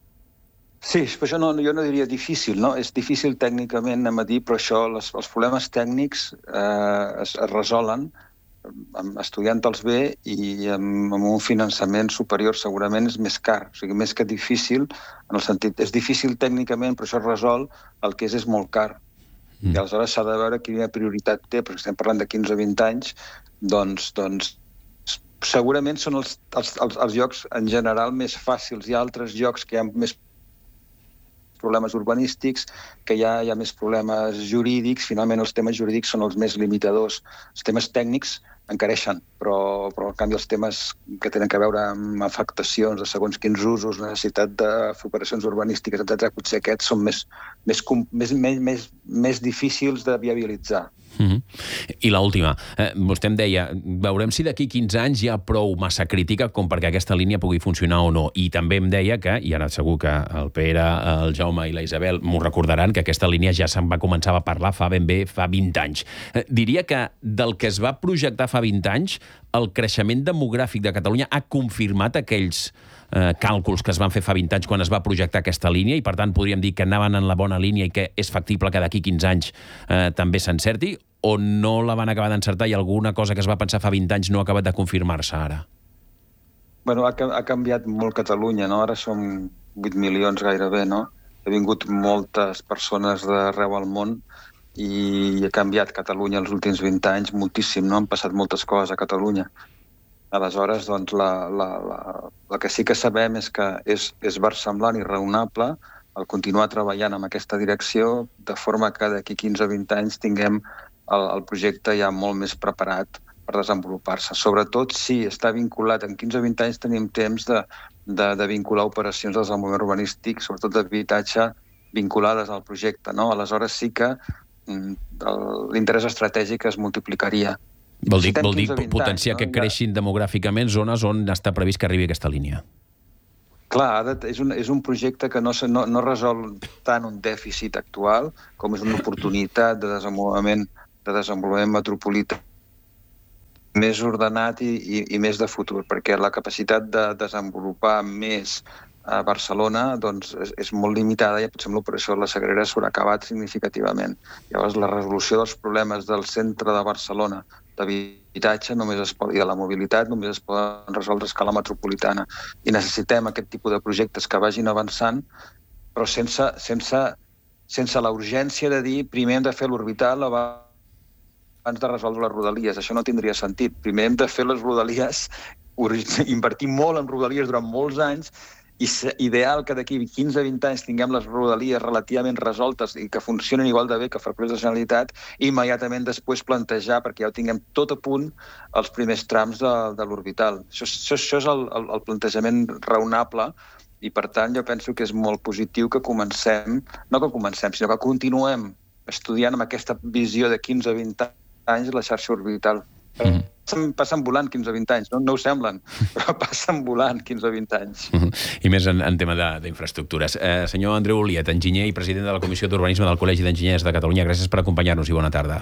[SPEAKER 24] Sí, però això no, jo no diria difícil, no? És difícil tècnicament, anem a dir, però això, les, els problemes tècnics eh, es, es resolen estudiant-los bé i amb, amb un finançament superior segurament és més car, o sigui, més que difícil, en el sentit, és difícil tècnicament, però això es resol, el que és és molt car. Mm. I aleshores s'ha de veure quina prioritat té, perquè estem parlant de quinze o vint anys, doncs, doncs segurament són els, els, els, els llocs en general més fàcils. Hi ha altres llocs que hi ha més problemes urbanístics, que hi ha, hi ha més problemes jurídics. Finalment, els temes jurídics són els més limitadors. Els temes tècnics encareixen, però, però en canvi els temes que tenen a veure amb afectacions de segons quins usos, necessitat de fer operacions urbanístiques, etcètera, potser aquests són més, més, més, més, més, més difícils de viabilitzar.
[SPEAKER 5] Mm-hmm. I l'última, eh, vostè em deia, veurem si d'aquí quinze anys hi ha prou massa crítica com perquè aquesta línia pugui funcionar o no. I també em deia que, i ara segur que el Pere, el Jaume i la Isabel m'ho recordaran, que aquesta línia ja se'n va començar a parlar fa ben bé fa vint anys. Eh, diria que del que es va projectar fa vint anys, el creixement demogràfic de Catalunya ha confirmat aquells eh, càlculs que es van fer fa vint anys quan es va projectar aquesta línia i, per tant, podríem dir que anaven en la bona línia i que és factible que d'aquí quinze anys eh, també s'encerti, o no la van acabar d'encertar i alguna cosa que es va pensar fa vint anys no ha acabat de confirmar-se ara?
[SPEAKER 24] Bueno, ha, ha canviat molt Catalunya, no? Ara som vuit milions gairebé, no? Ha vingut moltes persones d'arreu al món i ha canviat Catalunya els últims vint anys moltíssim, no? Han passat moltes coses a Catalunya. Aleshores, doncs, la, la, la, el que sí que sabem és que és, és versemblant i raonable el continuar treballant en aquesta direcció, de forma que d'aquí quinze a vint anys tinguem el, el projecte ja molt més preparat per desenvolupar-se. Sobretot si està vinculat, en quinze a vint anys tenim temps de, de, de vincular operacions de desenvolupament urbanístic, sobretot d'habitatge, vinculades al projecte, no? Aleshores sí que l'interès estratègic es multiplicaria.
[SPEAKER 5] Vol dir, vol dir potenciar anys, no? Que creixin demogràficament zones on està previst que arribi aquesta línia.
[SPEAKER 24] Clar, és un, és un projecte que no, no, no resol tant un dèficit actual com és una oportunitat de desenvolupament, de desenvolupament metropolità més ordenat i, i, i més de futur, perquè la capacitat de desenvolupar més a Barcelona doncs, és, és molt limitada i potser amb l'operació de la Sagrera s'haurà acabat significativament. Llavors, la resolució dels problemes del centre de Barcelona d'habitatge només es pot, i de la mobilitat només es poden resoldre a escala metropolitana. I necessitem aquest tipus de projectes que vagin avançant, però sense, sense, sense la urgència de dir primer hem de fer l'orbital abans de resoldre les rodalies. Això no tindria sentit. Primer hem de fer les rodalies, invertir molt en rodalies durant molts anys, i és ideal que d'aquí quinze a vint anys tinguem les rodalies relativament resoltes i que funcionin igual de bé que ferrocarrils de Generalitat, i immediatament després plantejar, perquè ja ho tinguem tot a punt, els primers trams de, de l'orbital. Això, això, això és el, el, el plantejament raonable, i per tant jo penso que és molt positiu que comencem, no que comencem, sinó que continuem estudiant amb aquesta visió de quinze a vint anys la xarxa orbital. Mm. Passen, passen volant quinze a vint anys, no, no ho semblen, però passen volant quinze a vint anys.
[SPEAKER 5] Mm. I més en, en tema d'infraestructures. Eh, senyor Andreu Oliet, enginyer i president de la Comissió d'Urbanisme del Col·legi d'Enginyers de Catalunya, gràcies per acompanyar-nos i bona tarda.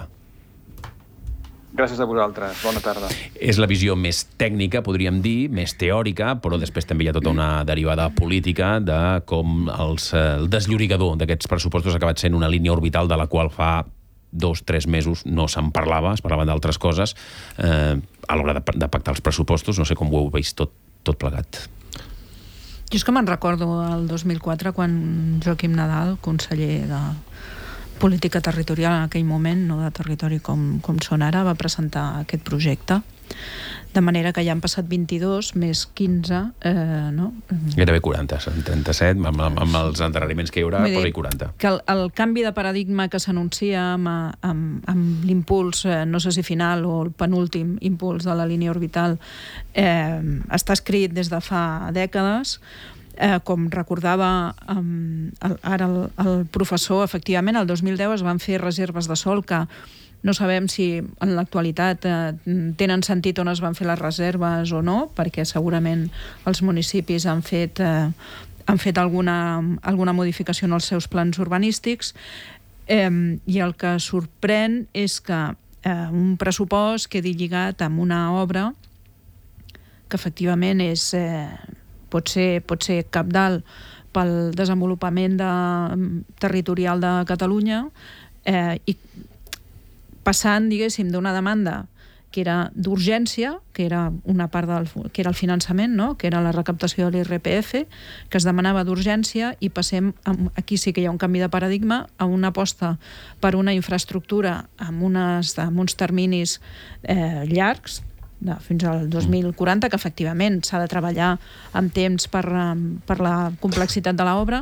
[SPEAKER 24] Gràcies a vosaltres, bona tarda.
[SPEAKER 5] És la visió més tècnica, podríem dir, més teòrica, però després també hi ha tota una derivada política de com els, el desllorigador d'aquests pressupostos ha acabat sent una línia orbital de la qual fa dos, tres mesos no se'n parlava, es parlaven d'altres coses, eh, a l'hora de, de pactar els pressupostos. No sé com ho heu vist tot, tot plegat.
[SPEAKER 8] Jo és que me'n recordo el dos mil quatre, quan Joaquim Nadal, conseller de política territorial en aquell moment, no de territori com, com són ara, va presentar aquest projecte. De manera que ja han passat vint-i-dos més quinze, eh, no?
[SPEAKER 5] Gairebé quaranta, són trenta-set, amb, amb, amb els endarreriments que hi haurà, posa-hi quaranta.
[SPEAKER 8] Que el, el canvi de paradigma que s'anuncia amb, amb, amb l'impuls, eh, no sé si final o el penúltim impuls de la línia orbital, eh, està escrit des de fa dècades. Eh, com recordava um, el, ara el, el professor, efectivament, el dos mil deu es van fer reserves de sòl que no sabem si en l'actualitat eh, tenen sentit on es van fer les reserves o no, perquè segurament els municipis han fet, eh, han fet alguna, alguna modificació en els seus plans urbanístics, eh, i el que sorprèn és que eh, un pressupost quedi lligat amb una obra que efectivament és... Eh, pot ser, pot ser cabdal pel desenvolupament de, territorial de Catalunya, eh, i passant, diguéssim, d'una demanda que era d'urgència, que era una part del, que era el finançament, no? Que era la recaptació de l'I R P F, que es demanava d'urgència, i passem, aquí sí que hi ha un canvi de paradigma, a una aposta per una infraestructura amb, unes, amb uns terminis eh, llargs, de, fins al dos mil quaranta, que efectivament s'ha de treballar amb temps per, per la complexitat de l'obra,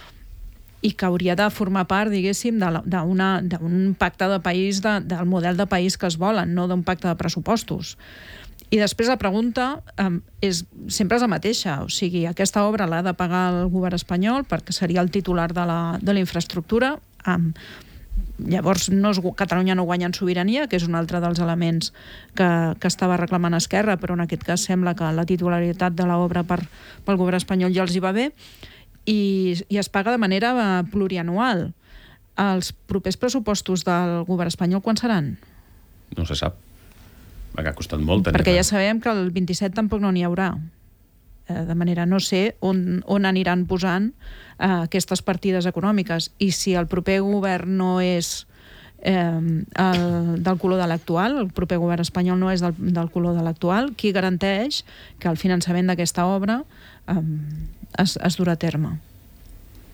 [SPEAKER 8] i que hauria de formar part, diguéssim, d'un pacte de país, de, del model de país que es volen, no d'un pacte de pressupostos. I després la pregunta eh, és, sempre és la mateixa, o sigui, aquesta obra l'ha de pagar el govern espanyol perquè seria el titular de la, de la infraestructura. Eh, llavors no es, Catalunya no guanya en sobirania, que és un altre dels elements que, que estava reclamant Esquerra, però en aquest cas sembla que la titularitat de l'obra per, pel govern espanyol ja els hi va bé, i, i es paga de manera plurianual. Els propers pressupostos del govern espanyol quan seran?
[SPEAKER 5] No se sap. Ha costat molt.
[SPEAKER 8] Perquè ja sabem que el vint-i-set tampoc no n'hi haurà. De manera, no sé on, on aniran posant eh, aquestes partides econòmiques, i si el proper govern no és eh, el, del color de l'actual, el proper govern espanyol no és del, del color de l'actual, qui garanteix que el finançament d'aquesta obra eh, es, es durà a terme?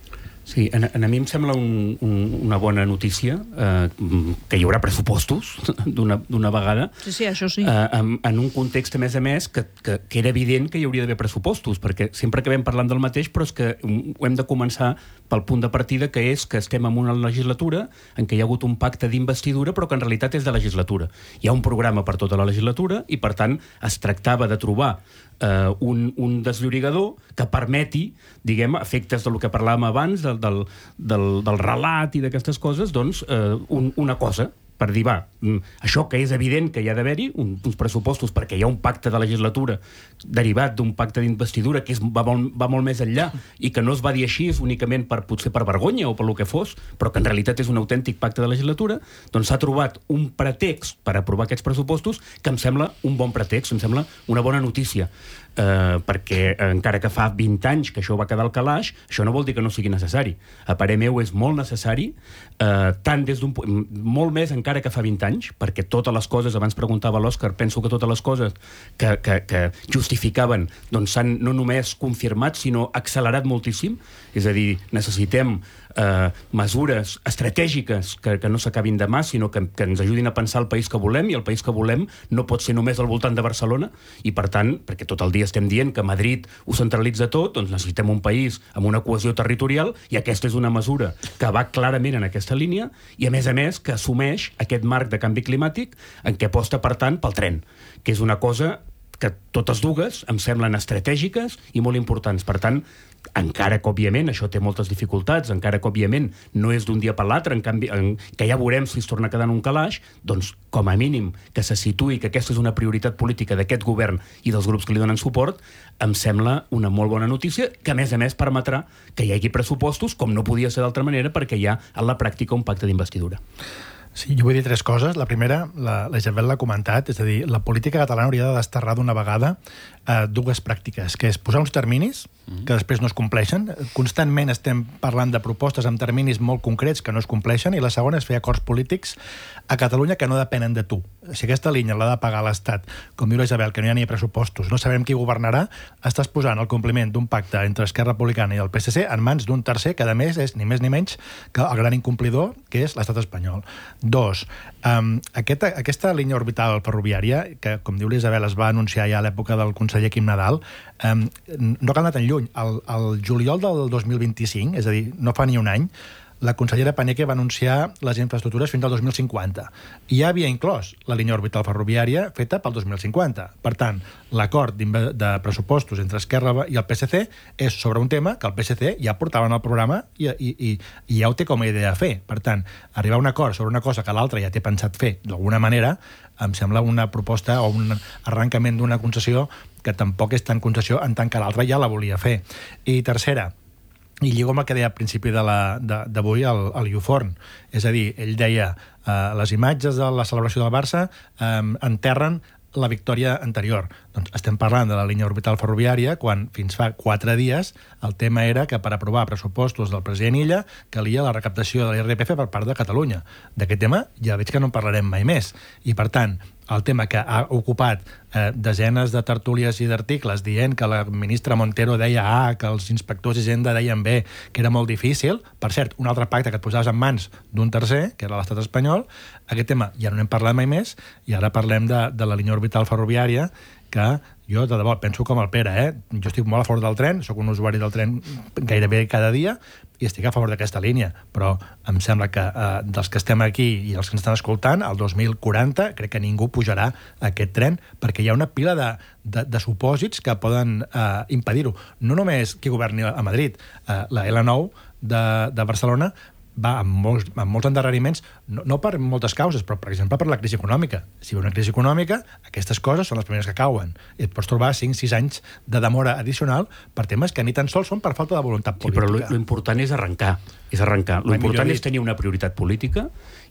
[SPEAKER 7] Sí, a, a mi em sembla un, un, una bona notícia eh, que hi haurà pressupostos d'una vegada.
[SPEAKER 8] Sí, sí, això sí.
[SPEAKER 7] Eh, en, en un context, a més a més, que, que, que era evident que hi hauria d'haver pressupostos, perquè sempre acabem parlant del mateix, però és que ho hem de començar pel punt de partida, que és que estem en una legislatura en què hi ha hagut un pacte d'investidura, però que en realitat és de legislatura. Hi ha un programa per tota la legislatura i, per tant, es tractava de trobar Uh, un, un desllorigador que permeti, diguem, efectes del que parlàvem abans, del, del, del, del relat i d'aquestes coses, doncs, uh, un, una cosa, per dir, va, això que és evident que hi ha d'haver-hi, un, uns pressupostos, perquè hi ha un pacte de legislatura derivat d'un pacte d'investidura que és, va, molt, va molt més enllà i que no es va dir així únicament per, potser per vergonya o per lo que fos, però que en realitat és un autèntic pacte de legislatura, doncs s'ha trobat un pretext per aprovar aquests pressupostos que em sembla un bon pretext, em sembla una bona notícia. Uh, perquè eh, encara que fa vint anys que això va quedar al calaix, això no vol dir que no sigui necessari. A parer meu és molt necessari, uh, tant des d'un molt més encara que fa vint anys, perquè totes les coses, abans preguntava l'Òscar, penso que totes les coses que, que, que justificaven doncs s'han no només confirmat, sinó accelerat moltíssim. És a dir, necessitem uh, mesures estratègiques que, que no s'acabin demà, sinó que, que ens ajudin a pensar el país que volem, i el país que volem no pot ser només al voltant de Barcelona, i per tant, perquè tot el dia estem dient que Madrid ho centralitza tot, doncs necessitem un país amb una cohesió territorial, i aquesta és una mesura que va clarament en aquesta línia, i a més a més que assumeix aquest marc de canvi climàtic en què aposta, per tant, pel tren, que és una cosa que totes dues em semblen estratègiques i molt importants. Per tant, encara que, òbviament, això té moltes dificultats, encara que, òbviament, no és d'un dia per l'altre, en canvi, en, que ja veurem si es torna a quedar en un calaix, doncs, com a mínim, que se situï que aquesta és una prioritat política d'aquest govern i dels grups que li donen suport, em sembla una molt bona notícia, que, a més a més, permetrà que hi hagi pressupostos, com no podia ser d'altra manera, perquè hi ha, en la pràctica, un pacte d'investidura.
[SPEAKER 10] Sí, jo vull dir tres coses. La primera, la, la Isabel l'ha comentat, és a dir, la política catalana hauria de desterrar d'una vegada eh, dues pràctiques, que és posar uns terminis que després no es compleixen. Constantment estem parlant de propostes amb terminis molt concrets que no es compleixen, i la segona és fer acords polítics a Catalunya que no depenen de tu. Si aquesta línia l'ha de pagar l'Estat, com diu la Isabel, que no hi ha ni pressupostos, no sabem qui governarà, estàs posant el compliment d'un pacte entre Esquerra Republicana i el P S C en mans d'un tercer que, a més, és ni més ni menys que el gran incomplidor, que és l'estat espanyol. Dos, um, aquesta, aquesta línia orbital ferroviària, que, com diu l'Isabel, es va anunciar ja a l'època del conseller Quim Nadal, um, no cal anar tan lluny. El, el juliol del dos mil vint-i-cinc, és a dir, no fa ni un any, la consellera Paneque va anunciar les infraestructures fins al dos mil cinquanta. I ja havia inclòs la línia orbital ferroviària feta pel dos mil cinquanta. Per tant, l'acord de pressupostos entre Esquerra i el P S C és sobre un tema que el P S C ja portava en el programa i, i, i, i ja ho té com a idea a fer. Per tant, arribar a un acord sobre una cosa que l'altre ja té pensat fer d'alguna manera, em sembla una proposta o un arrencament d'una concessió que tampoc és tan concessió en tant que l'altre ja la volia fer. I tercera, i lligo amb el que deia al principi d'avui el, el Iuforn. És a dir, ell deia eh, les imatges de la celebració del Barça eh, enterren la victòria anterior. Doncs estem parlant de la línia orbital ferroviària quan fins fa quatre dies el tema era que per aprovar pressupostos del president Illa calia la recaptació de l'I R P F per part de Catalunya. D'aquest tema ja veig que no en parlarem mai més. I per tant, el tema que ha ocupat eh, desenes de tertúlies i d'articles dient que la ministra Montero deia A, que els inspectors d'Hisenda deien B, que era molt difícil, per cert, un altre pacte que et posaves en mans d'un tercer, que era l'estat espanyol, aquest tema ja no n'hem parlat mai més, i ara parlem de, de la línia orbital ferroviària, que jo, de debò, penso com el Pere, eh? Jo estic molt a favor del tren, sóc un usuari del tren gairebé cada dia, i estic a favor d'aquesta línia, però em sembla que eh, dels que estem aquí i els que ens estan escoltant, el dos mil quaranta crec que ningú pujarà a aquest tren, perquè hi ha una pila de, de, de supòsits que poden eh, impedir-ho. No només qui governi a Madrid, eh, la L nou de, de Barcelona va amb molts, amb molts endarreriments, no, no per moltes causes, però, per exemple, per la crisi econòmica. Si hi ha una crisi econòmica, aquestes coses són les primeres que cauen. I et pots trobar cinc sis anys de demora addicional per temes que ni tan sols són per falta de voluntat política.
[SPEAKER 7] Sí, però l'important és arrencar. És arrencar. L'important és tenir una prioritat política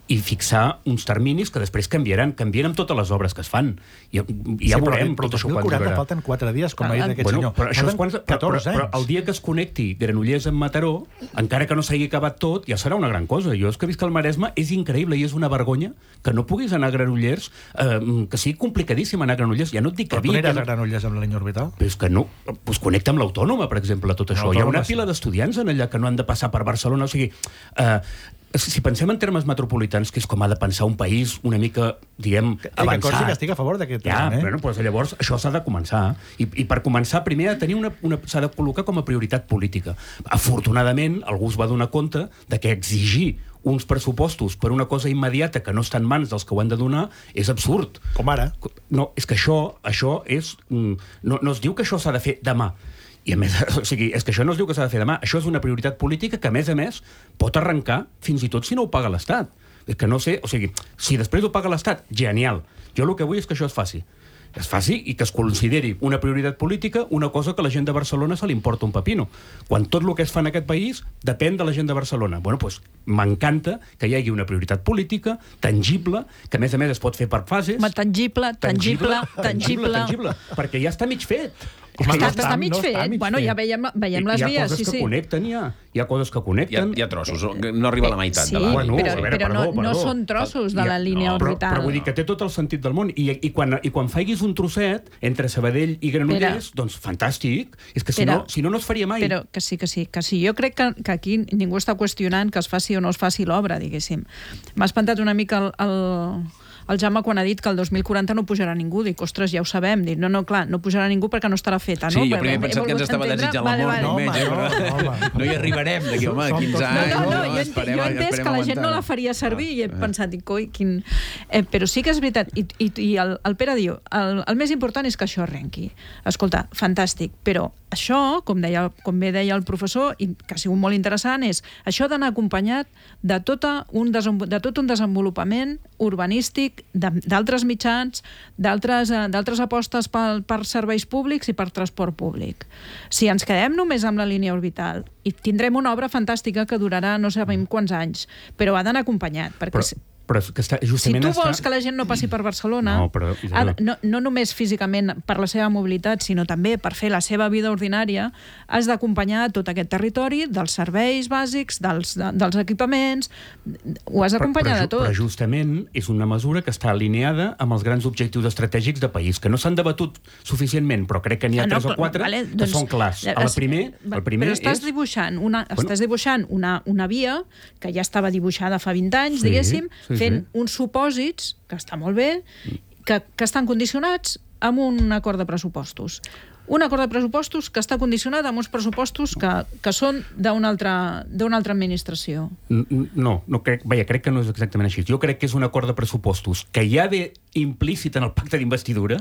[SPEAKER 7] i fixar uns terminis que després canviaran, canvien amb totes les obres que es fan. I, i ja
[SPEAKER 10] sí,
[SPEAKER 7] veurem
[SPEAKER 10] però,
[SPEAKER 7] tot
[SPEAKER 10] però
[SPEAKER 7] això quan
[SPEAKER 10] quaranta
[SPEAKER 7] durarà.
[SPEAKER 10] falten quatre dies, com
[SPEAKER 7] Ah,
[SPEAKER 10] ha dit aquest
[SPEAKER 7] bueno,
[SPEAKER 10] senyor.
[SPEAKER 7] però, això és quan,
[SPEAKER 10] catorze
[SPEAKER 7] però, però,
[SPEAKER 10] anys.
[SPEAKER 7] però el dia que es connecti Granollers amb Mataró, encara que no s'hagi acabat tot, ja serà una gran cosa. Jo és que visc al Maresme, és increïble i és una vergonya que no puguis anar a Granollers, eh, que sigui complicadíssim anar a Granollers. Ja no et dic que
[SPEAKER 10] Però tu
[SPEAKER 7] Vic,
[SPEAKER 10] aniràs
[SPEAKER 7] no...
[SPEAKER 10] a Granollers amb la línia orbital?
[SPEAKER 7] Però és que no, pues connecta amb l'Autònoma, per exemple, tot això. Hi ha una
[SPEAKER 10] sí.
[SPEAKER 7] pila d'estudiants en allà que no han de passar per Barcelona. O sigui, eh, si pensem en termes metropolitans, que és com ha de pensar un país una mica, diguem, avançat...
[SPEAKER 10] Que consti que estic a favor d'aquest
[SPEAKER 7] Ja,
[SPEAKER 10] tema, eh?
[SPEAKER 7] bueno, doncs llavors això s'ha de començar. I, i per començar, primer ha de tenir una, una, s'ha de col·locar com a prioritat política. Afortunadament, algú es va donar compte de que exigir uns pressupostos per una cosa immediata que no està en mans dels que ho han de donar és absurd.
[SPEAKER 10] Com ara.
[SPEAKER 7] No, és que això, això és... No, no es diu que això s'ha de fer demà. I a més, o sigui, és que això no es diu que s'ha de fer demà. Això és una prioritat política que, a més a més, pot arrencar fins i tot si no ho paga l'Estat. És que no sé, o sigui, si després ho paga l'Estat, genial. Jo el que vull és que això es faci. Es faci i que es consideri una prioritat política una cosa que a la gent de Barcelona se li importa un pepino. Quan tot el que es fa en aquest país depèn de la gent de Barcelona. Bueno, doncs m'encanta que hi hagi una prioritat política tangible, que a més a més es pot fer per fases.
[SPEAKER 8] Ma, tangible, tangible, tangible,
[SPEAKER 7] tangible, perquè ja està mig fet.
[SPEAKER 8] Home, està, està, està mig no fet. Està mig bueno, fet. Ja veiem, veiem les vies.
[SPEAKER 7] Hi ha coses
[SPEAKER 8] sí,
[SPEAKER 7] que
[SPEAKER 8] sí.
[SPEAKER 7] connecten, ja. Hi ha coses que connecten.
[SPEAKER 5] Hi ha, hi ha trossos, no arriba a la meitat
[SPEAKER 8] sí,
[SPEAKER 5] de la...
[SPEAKER 8] Bueno, però,
[SPEAKER 7] a veure,
[SPEAKER 8] però
[SPEAKER 7] perdó,
[SPEAKER 8] no,
[SPEAKER 7] perdó.
[SPEAKER 8] no són trossos de la línia
[SPEAKER 7] no,
[SPEAKER 8] orbital.
[SPEAKER 7] Però, però vull dir que té tot el sentit del món. I, i, quan, i quan faiguis un trosset entre Sabadell i Granollers, Pere. doncs fantàstic. És que si
[SPEAKER 8] Pere.
[SPEAKER 7] no, si no, no es faria mai.
[SPEAKER 8] Però que sí, que sí. Que sí. Jo crec que, que aquí ningú està qüestionant que es faci o no es faci l'obra, diguéssim. M'ha espantat una mica el... el... el Jaume quan ha dit que el dos mil quaranta no pujarà ningú, dic, ostres, ja ho sabem, dic, no, no, clar, no pujarà ningú perquè no estarà feta, no?
[SPEAKER 5] Sí, jo primer he pensat que ens estava desitjant la mort només, eh, però no hi arribarem d'aquí, home, quinze anys,
[SPEAKER 8] no, no,
[SPEAKER 5] no,
[SPEAKER 8] jo,
[SPEAKER 5] esperem,
[SPEAKER 8] jo he entès que la gent no la faria servir i he pensat, dic, oi, quin... Eh, però sí que és veritat, i, i, i el, el Pere diu, el, el més important és que això arrenqui. Escolta, fantàstic, però això, com, deia, com bé deia el professor, i que ha sigut molt interessant, és això d'anar acompanyat de, tota un, de tot un desenvolupament urbanístic d'altres mitjans, d'altres apostes per, per serveis públics i per transport públic. Si ens quedem només amb la línia orbital, i tindrem una obra fantàstica que durarà no sabem quants anys, però ha d'anar acompanyat, perquè...
[SPEAKER 7] Però... Però que està, justament
[SPEAKER 8] si tu vols
[SPEAKER 7] està...
[SPEAKER 8] que la gent no passi per Barcelona,
[SPEAKER 7] no, però...
[SPEAKER 8] ha, no, no només físicament per la seva mobilitat, sinó també per fer la seva vida ordinària, has d'acompanyar tot aquest territori dels serveis bàsics, dels, de, dels equipaments, ho has d'acompanyar de tot.
[SPEAKER 7] Però justament és una mesura que està alineada amb els grans objectius estratègics de país, que no s'han debatut suficientment, però crec que n'hi ha ah, no, tres o quatre vale, doncs, que són clars. El primer, el primer
[SPEAKER 8] però estàs
[SPEAKER 7] és... dibuixant
[SPEAKER 8] una, bueno, estàs dibuixant una, una via que ja estava dibuixada fa vint anys, sí, diguéssim, sí, fent sí. uns supòsits, que està molt bé, que, que estan condicionats amb un acord de pressupostos. Un acord de pressupostos que està condicionat amb uns pressupostos que, que són d'una altra, d'una altra administració.
[SPEAKER 7] No, no crec, vaja, crec que no és exactament així. Jo crec que és un acord de pressupostos que hi ha de implícit en el pacte d'investidura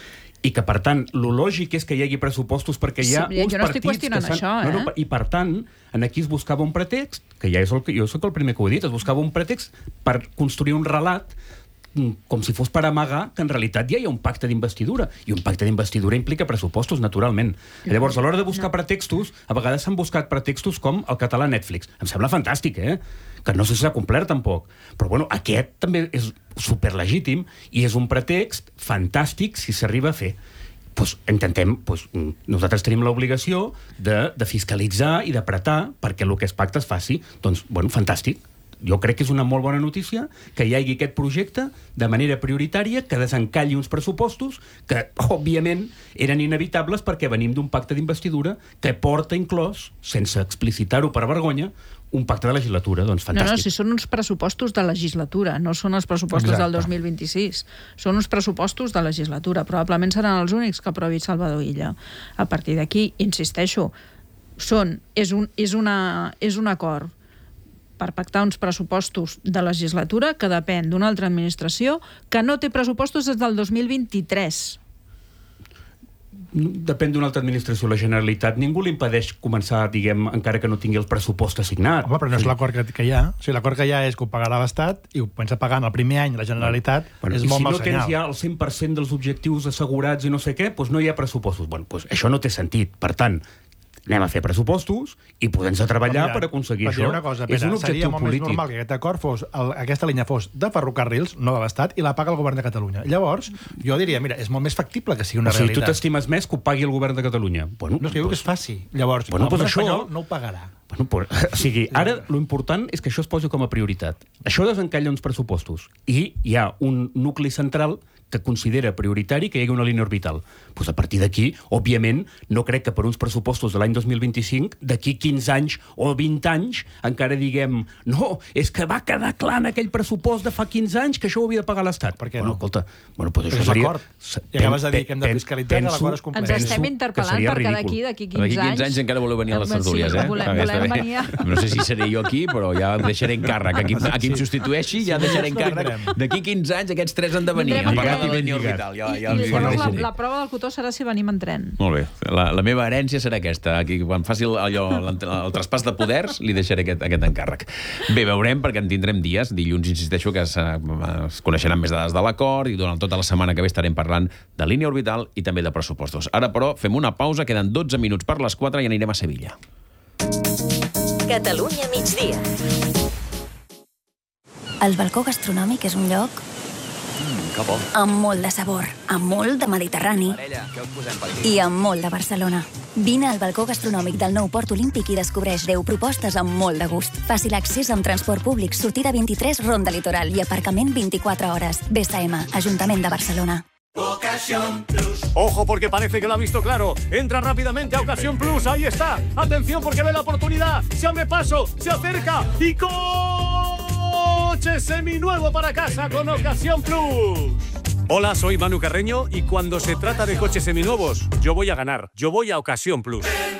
[SPEAKER 7] i que, per tant, lo lògic és que hi hagi pressupostos perquè hi ha
[SPEAKER 8] sí,
[SPEAKER 7] uns
[SPEAKER 8] jo no
[SPEAKER 7] partits...
[SPEAKER 8] estic qüestionant
[SPEAKER 7] que
[SPEAKER 8] això, eh?
[SPEAKER 7] No, no, I, per tant, en aquí es buscava un pretext, que ja és el que jo soc el primer que ho he dit, es buscava un pretext per construir un relat com si fos per amagar que en realitat ja hi ha un pacte d'investidura, i un pacte d'investidura implica pressupostos, naturalment. Llavors, a l'hora de buscar pretextos, a vegades s'han buscat pretextos com el català Netflix. Em sembla fantàstic, eh? Que no sé si s'ha complert tampoc. Però, bueno, aquest també és superlegítim i és un pretext fantàstic si s'arriba a fer. Pues intentem, pues, nosaltres tenim l'obligació de, de fiscalitzar i d'apretar perquè el que es pacta es faci. Doncs, bueno, fantàstic. Jo crec que és una molt bona notícia que hi hagi aquest projecte de manera prioritària, que desencalli uns pressupostos que, òbviament, eren inevitables perquè venim d'un pacte d'investidura que porta inclòs, sense explicitar-ho per vergonya, un pacte de legislatura. Doncs fantàstic.
[SPEAKER 8] No, no, si són uns pressupostos de legislatura, no són els pressupostos Exacte. del dos mil vint-i-sis. Són uns pressupostos de legislatura. Probablement seran els únics que aprovi Salvador Illa. A partir d'aquí, insisteixo, són, és, un, és, una, és un acord per pactar uns pressupostos de legislatura que depèn d'una altra administració que no té pressupostos des del dos mil vint-i-tres.
[SPEAKER 7] Depèn d'una altra administració. La Generalitat ningú l'impedeix començar, diguem, encara que no tingui el pressupost assignat.
[SPEAKER 10] Home, però no és l'acord que, que hi ha. O sigui, l'acord que hi ha és que ho pagarà l'Estat i ho pensa pagar en el primer any la Generalitat. Bueno, és molt mal senyal. I si no tens ja el cent per cent dels objectius assegurats i no sé què, doncs no hi ha pressupostos. Bueno, doncs això no té sentit. Per tant,
[SPEAKER 7] anem a fer pressupostos i podem treballar per aconseguir això.
[SPEAKER 10] Una cosa,
[SPEAKER 7] és un objectiu
[SPEAKER 10] seria molt
[SPEAKER 7] polític.
[SPEAKER 10] més normal que aquest acord fos, el, aquesta línia fos de ferrocarrils, no de l'Estat, i la paga el govern de Catalunya. Llavors, jo diria, mira, és molt més factible que sigui una
[SPEAKER 7] o sigui,
[SPEAKER 10] realitat.
[SPEAKER 7] tu t'estimes més que ho pagui el govern de Catalunya? Bueno,
[SPEAKER 10] no, és que diu que es faci. Llavors,
[SPEAKER 7] bueno,
[SPEAKER 10] el
[SPEAKER 7] pues
[SPEAKER 10] govern
[SPEAKER 7] això...
[SPEAKER 10] espanyol no ho pagarà.
[SPEAKER 7] Bueno, però, o sigui, ara l'important és que això es posi com a prioritat. Això desencalla uns pressupostos i hi ha un nucli central que considera prioritari que hi hagi una línia orbital. Pues a partir d'aquí, òbviament, no crec que per uns pressupostos de l'any dos mil vint-i-cinc, d'aquí quinze anys o vint anys, encara diguem, no, és que va quedar clar en aquell pressupost de fa quinze anys que això ho havia de pagar l'Estat.
[SPEAKER 10] Per què
[SPEAKER 7] bueno,
[SPEAKER 10] no?
[SPEAKER 7] Escolta, bueno, pues això
[SPEAKER 10] és
[SPEAKER 7] seria...
[SPEAKER 10] l'acord. I acabes de dir que hem de fiscalitzar que l'acord es compleix.
[SPEAKER 8] Ens estem interpel·lant perquè d'aquí d'aquí quinze anys...
[SPEAKER 5] D'aquí quinze anys encara voleu venir a les tertúlies, eh?
[SPEAKER 8] Volem, volem venir a...
[SPEAKER 5] No sé si seré jo aquí, però ja em deixaré en càrrec. A qui, a qui em substitueixi ja deixaré en càrrec. D'aquí quinze anys aquests tres han de venir a parlar de la línia orbital. Ja, ja
[SPEAKER 8] I llavors la, la prova del cotó serà si venim en tren.
[SPEAKER 5] Molt bé. La, la meva herència serà aquesta. Aquí, quan faci el, allò, el, el traspàs de poders, li deixaré aquest, aquest encàrrec. Bé, veurem, perquè en tindrem dies. Dilluns, insisteixo, que es, es coneixeran més dades de l'acord i durant tota la setmana que ve estarem parlant de línia orbital i també de pressupostos. Ara, però, fem una pausa. Queden dotze minuts per les quatre i anirem a Sevilla.
[SPEAKER 6] Catalunya migdia.
[SPEAKER 1] El balcó gastronòmic és un lloc
[SPEAKER 17] Que bo.
[SPEAKER 1] amb molt de sabor, amb molt de Mediterrani
[SPEAKER 17] Parella, què us posem per aquí?
[SPEAKER 1] i amb molt de Barcelona. Vine al balcó gastronòmic del nou Port Olímpic i descobreix deu propostes amb molt de gust. Fàcil accés amb transport públic, sortida vint-i-tres, Ronda Litoral i aparcament vint-i-quatre hores. B S M, Ajuntament de Barcelona.
[SPEAKER 2] Ocasión Plus. Ojo, porque parece que lo ha visto claro. Entra rápidamente a Ocasión Plus. Ahí está. Atención, porque ve la oportunidad. Se abre paso, se acerca y coche seminuevo para casa con Ocasión Plus. Hola, soy Manu Carreño y cuando se trata de coches seminuevos, yo voy a ganar. Yo voy a Ocasión Plus.